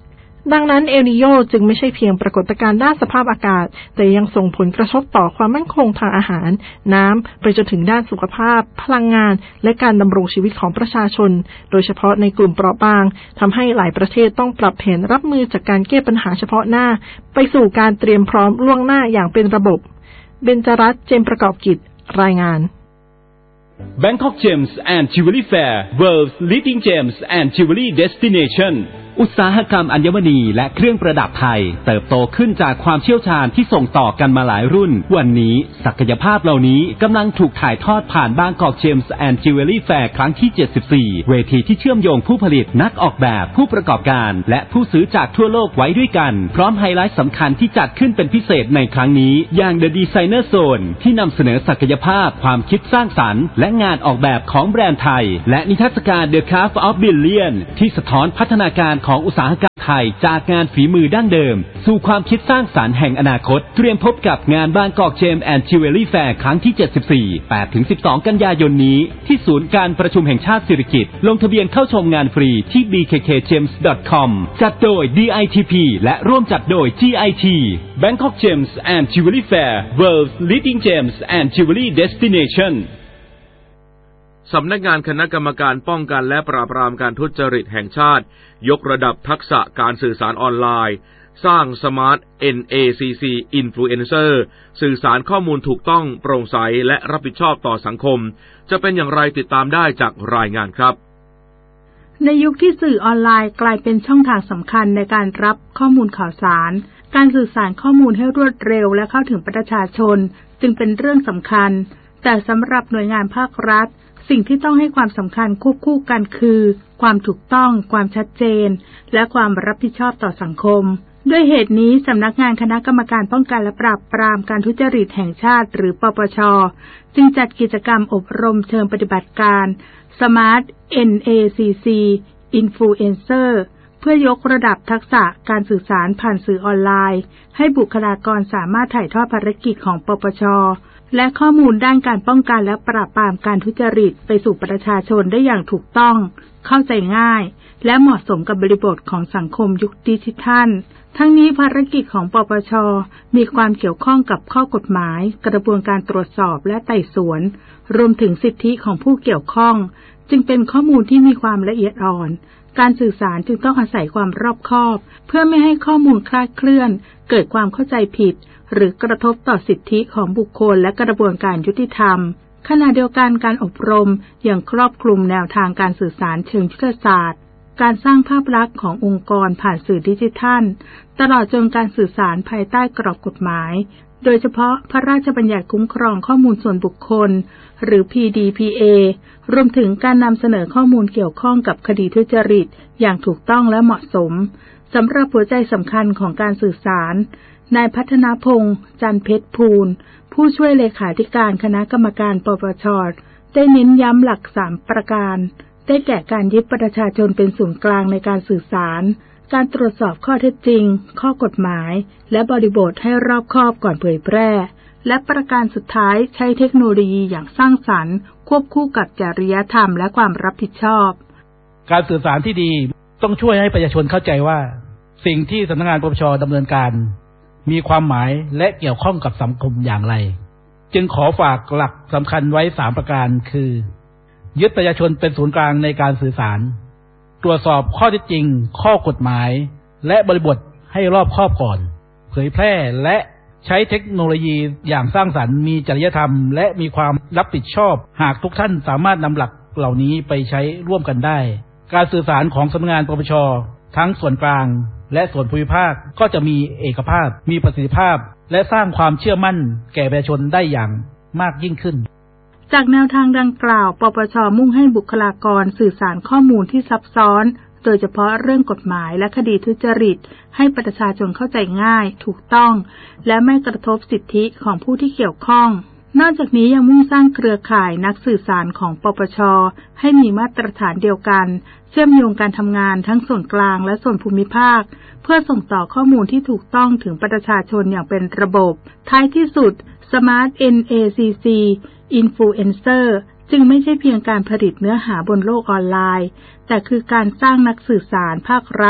ดังนั้นเอลนีโญจึงไม่ใช่เพียงปรากฏการณ์ด้านสภาพอากาศแต่ยังส่งผลกระทบต่อความมั่นคงทางอาหารน้ำไปจนถึงด้านสุขภาพพลังงานและการดำรงชีวิตของประชาชนโดยเฉพาะในกลุ่มเปราะบางทำให้หลายประเทศต้องปรับแผนรับมือจากการแก้ปัญหาเฉพาะหน้าไปสู่การเตรียมพร้อมล่วงหน้าอย่างเป็นระบบเบญจรัตน์ เจมส์ประกอบกิจรายงาน Bangkok Gems and Jewelry Fair World's Leading Gems and Jewelry Destination อุตสาหกรรมอัญมณีและเครื่องประดับไทยเติบโตขึ้นจากความเชี่ยวชาญที่ส่งต่อกันมาหลายรุ่นวันนี้ศักยภาพเหล่านี้กำลังถูกถ่ายทอดผ่าน Bangkok Gems and Jewelry Fair ครั้งที่ 74 เวทีที่เชื่อมโยงผู้ผลิตนักออกแบบผู้ประกอบการและผู้ซื้อจากทั่วโลกไว้ด้วยกันพร้อมไฮไลท์สำคัญที่จัดขึ้นเป็นพิเศษในครั้งนี้อย่าง The Designer Zone ที่นำเสนอศักยภาพความคิดสร้างสรรค์และงานออกแบบของแบรนด์ไทยและนิทรรศการ The Craft of Billion ที่สะท้อนพัฒนาการของอุตสาหกรรมไทยจากงานฝีมือดั้งเดิมสู่ความคิดสร้างสรรค์แห่งอนาคตเตรียมพบกับงาน Bangkok Gems and Jewelry Fair ครั้งที่ 74 8-12 กันยายนนี้ที่ศูนย์การประชุมแห่งชาติสิริกิติ์ลงทะเบียนเข้าชมงานฟรีที่ bkkgems.com จัดโดย DITP และร่วมจัดโดย GIT Bangkok Gems and Jewelry Fair World's Leading Gems and Jewelry Destination สำนักงานคณะกรรมการป้องกันและปราบปรามการทุจริตแห่งชาติยกระดับทักษะการสื่อสารออนไลน์สร้าง Smart NACC Influencer สื่อสารข้อมูลถูกต้องโปร่งใสและรับผิดชอบต่อสังคมจะเป็นอย่างไรติดตามได้จากรายงานครับในยุคที่สื่อออนไลน์กลายเป็นช่องทางสำคัญในการรับข้อมูลข่าวสารการสื่อสารข้อมูลให้รวดเร็วและเข้าถึงประชาชนจึงเป็นเรื่องสำคัญแต่สำหรับหน่วยงานภาครัฐสิ่งที่ต้องให้ความสำคัญควบคู่กันคือความถูกต้องความชัดเจนและความรับผิดชอบต่อสังคมด้วยเหตุนี้สำนักงานคณะกรรมการป้องกันและปราบปรามการทุจริตแห่งชาติหรือปปช.จึงจัดกิจกรรมอบรมเชิงปฏิบัติการ Smart NACC Influencer เพื่อยกระดับทักษะการสื่อสารผ่านสื่อออนไลน์ให้บุคลากรสามารถถ่ายทอดภารกิจของปปช.และข้อมูลด้านการป้องกันและปราบปรามการทุจริตไปสู่ประชาชนได้อย่างถูกต้องเข้าใจง่ายและเหมาะสมกับบริบทของสังคมยุคดิจิทัลทั้งนี้ภารกิจของปปช.มีความเกี่ยวข้องกับข้อกฎหมายกระบวนการตรวจสอบและไต่สวนรวมถึงสิทธิของผู้เกี่ยวข้องจึงเป็นข้อมูลที่มีความละเอียดอ่อนการสื่อสารจึงต้องอาศัยความรอบคอบเพื่อไม่ให้ข้อมูลคลาดเคลื่อนเกิดความเข้าใจผิดหรือกระทบต่อสิทธิของบุคคลและกระบวนการยุติธรรมขณะเดียวกันการอบรมยังครอบคลุมแนวทางการสื่อสารเชิงยุทธศาสตร์การสร้างภาพลักษณ์ขององค์กรผ่านสื่อดิจิทัลตลอดจนการสื่อสารภายใต้กรอบกฎหมายโดยเฉพาะพระราชบัญญัติคุ้มครองข้อมูลส่วนบุคคลหรือ PDPA รวมถึงการนำเสนอข้อมูลเกี่ยวข้องกับคดีทุจริตอย่างถูกต้องและเหมาะสมสำหรับหัวใจสำคัญของการสื่อสารนายพัฒนาพงษ์จันเพชรภูลผู้ช่วยเลขาธิการคณะกรรมการปปช.ได้เน้นย้ำหลัก3ประการได้แก่การยึดประชาชนเป็นศูนย์กลางในการสื่อสารการตรวจสอบข้อเท็จจริงข้อกฎหมายและบริบทให้รอบคอบก่อนเผยแพร่และประการสุดท้ายใช้เทคโนโลยีอย่างสร้างสรรค์ควบคู่กับจริยธรรมและความรับผิดชอบการสื่อสารที่ดีต้องช่วยให้ประชาชนเข้าใจว่าสิ่งที่สำนักงานปปช.ดำเนินการมีความหมายและเกี่ยวข้องกับสังคมอย่างไรจึงขอฝากหลักสำคัญไว้3ประการคือยึดประชาชนเป็นศูนย์กลางในการสื่อสารตรวจสอบข้อเท็จจริงข้อกฎหมายและบริบทให้รอบคอบก่อนเผยแพร่และใช้เทคโนโลยีอย่างสร้างสรรค์มีจริยธรรมและมีความรับผิดชอบหากทุกท่านสามารถนำหลักเหล่านี้ไปใช้ร่วมกันได้การสื่อสารของสำนักงานปปช.ทั้งส่วนกลางและส่วนภูมิภาคก็จะมีเอกภาพมีประสิทธิภาพและสร้างความเชื่อมั่นแก่ประชาชนได้อย่างมากยิ่งขึ้นจากแนวทางดังกล่าวปปช.มุ่งให้บุคลากรสื่อสารข้อมูลที่ซับซ้อนโดยเฉพาะเรื่องกฎหมายและคดีทุจริตให้ประชาชนเข้าใจง่ายถูกต้องและไม่กระทบสิทธิของผู้ที่เกี่ยวข้องนอกจากนี้ยังมุ่งสร้างเครือข่ายนักสื่อสารของปปช.ให้มีมาตรฐานเดียวกันเชื่อมโยงการทำงานทั้งส่วนกลางและส่วนภูมิภาคเพื่อส่งต่อข้อมูลที่ถูกต้องถึงประชาชนอย่างเป็นระบบท้ายที่สุด Smart NACC Influencer จึงไม่ใช่เพียงการผลิตเนื้อหาบนโลกออนไลน์แต่คือการสร้างนักสื่อสารภาครัฐ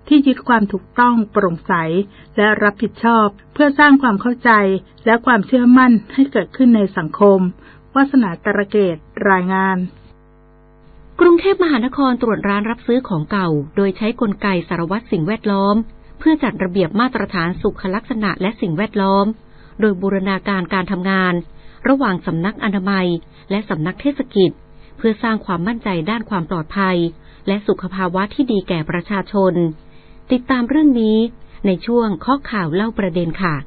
ที่ยึดความถูกต้องโปร่งใสและรับผิดชอบเพื่อสร้างความเข้าใจและความเชื่อมั่นให้เกิดขึ้นในสังคมวาสนาตระเกตรายงานกรุงเทพมหานครตรวจร้านรับซื้อของเก่าโดยใช้กลไกสารวัตรสิ่งแวดล้อมเพื่อจัดระเบียบมาตรฐานสุขลักษณะและสิ่งแวดล้อมโดยบูรณาการการทำงานระหว่างสำนักอนามัยและสำนักเทศกิจเพื่อสร้างความมั่นใจด้านความปลอดภัยและสุขภาวะที่ดีแก่ประชาชนติดตามเรื่องนี้ในช่วงข้อข่าวเล่าประเด็นค่ะ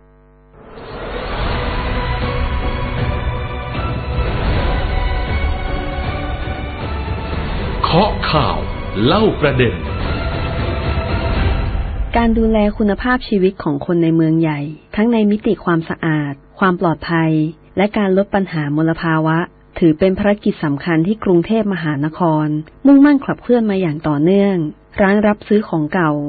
เคาะข่าวเล่าประเด็นการดูแลคุณภาพชีวิตของคนในเมืองใหญ่ทั้งในมิติความสะอาดความปลอดภัยและการลดปัญหามลภาวะถือเป็นภารกิจสำคัญที่กรุงเทพมหานครมุ่งมั่นขับเคลื่อนมาอย่างต่อเนื่องร้านรับซื้อของเก่า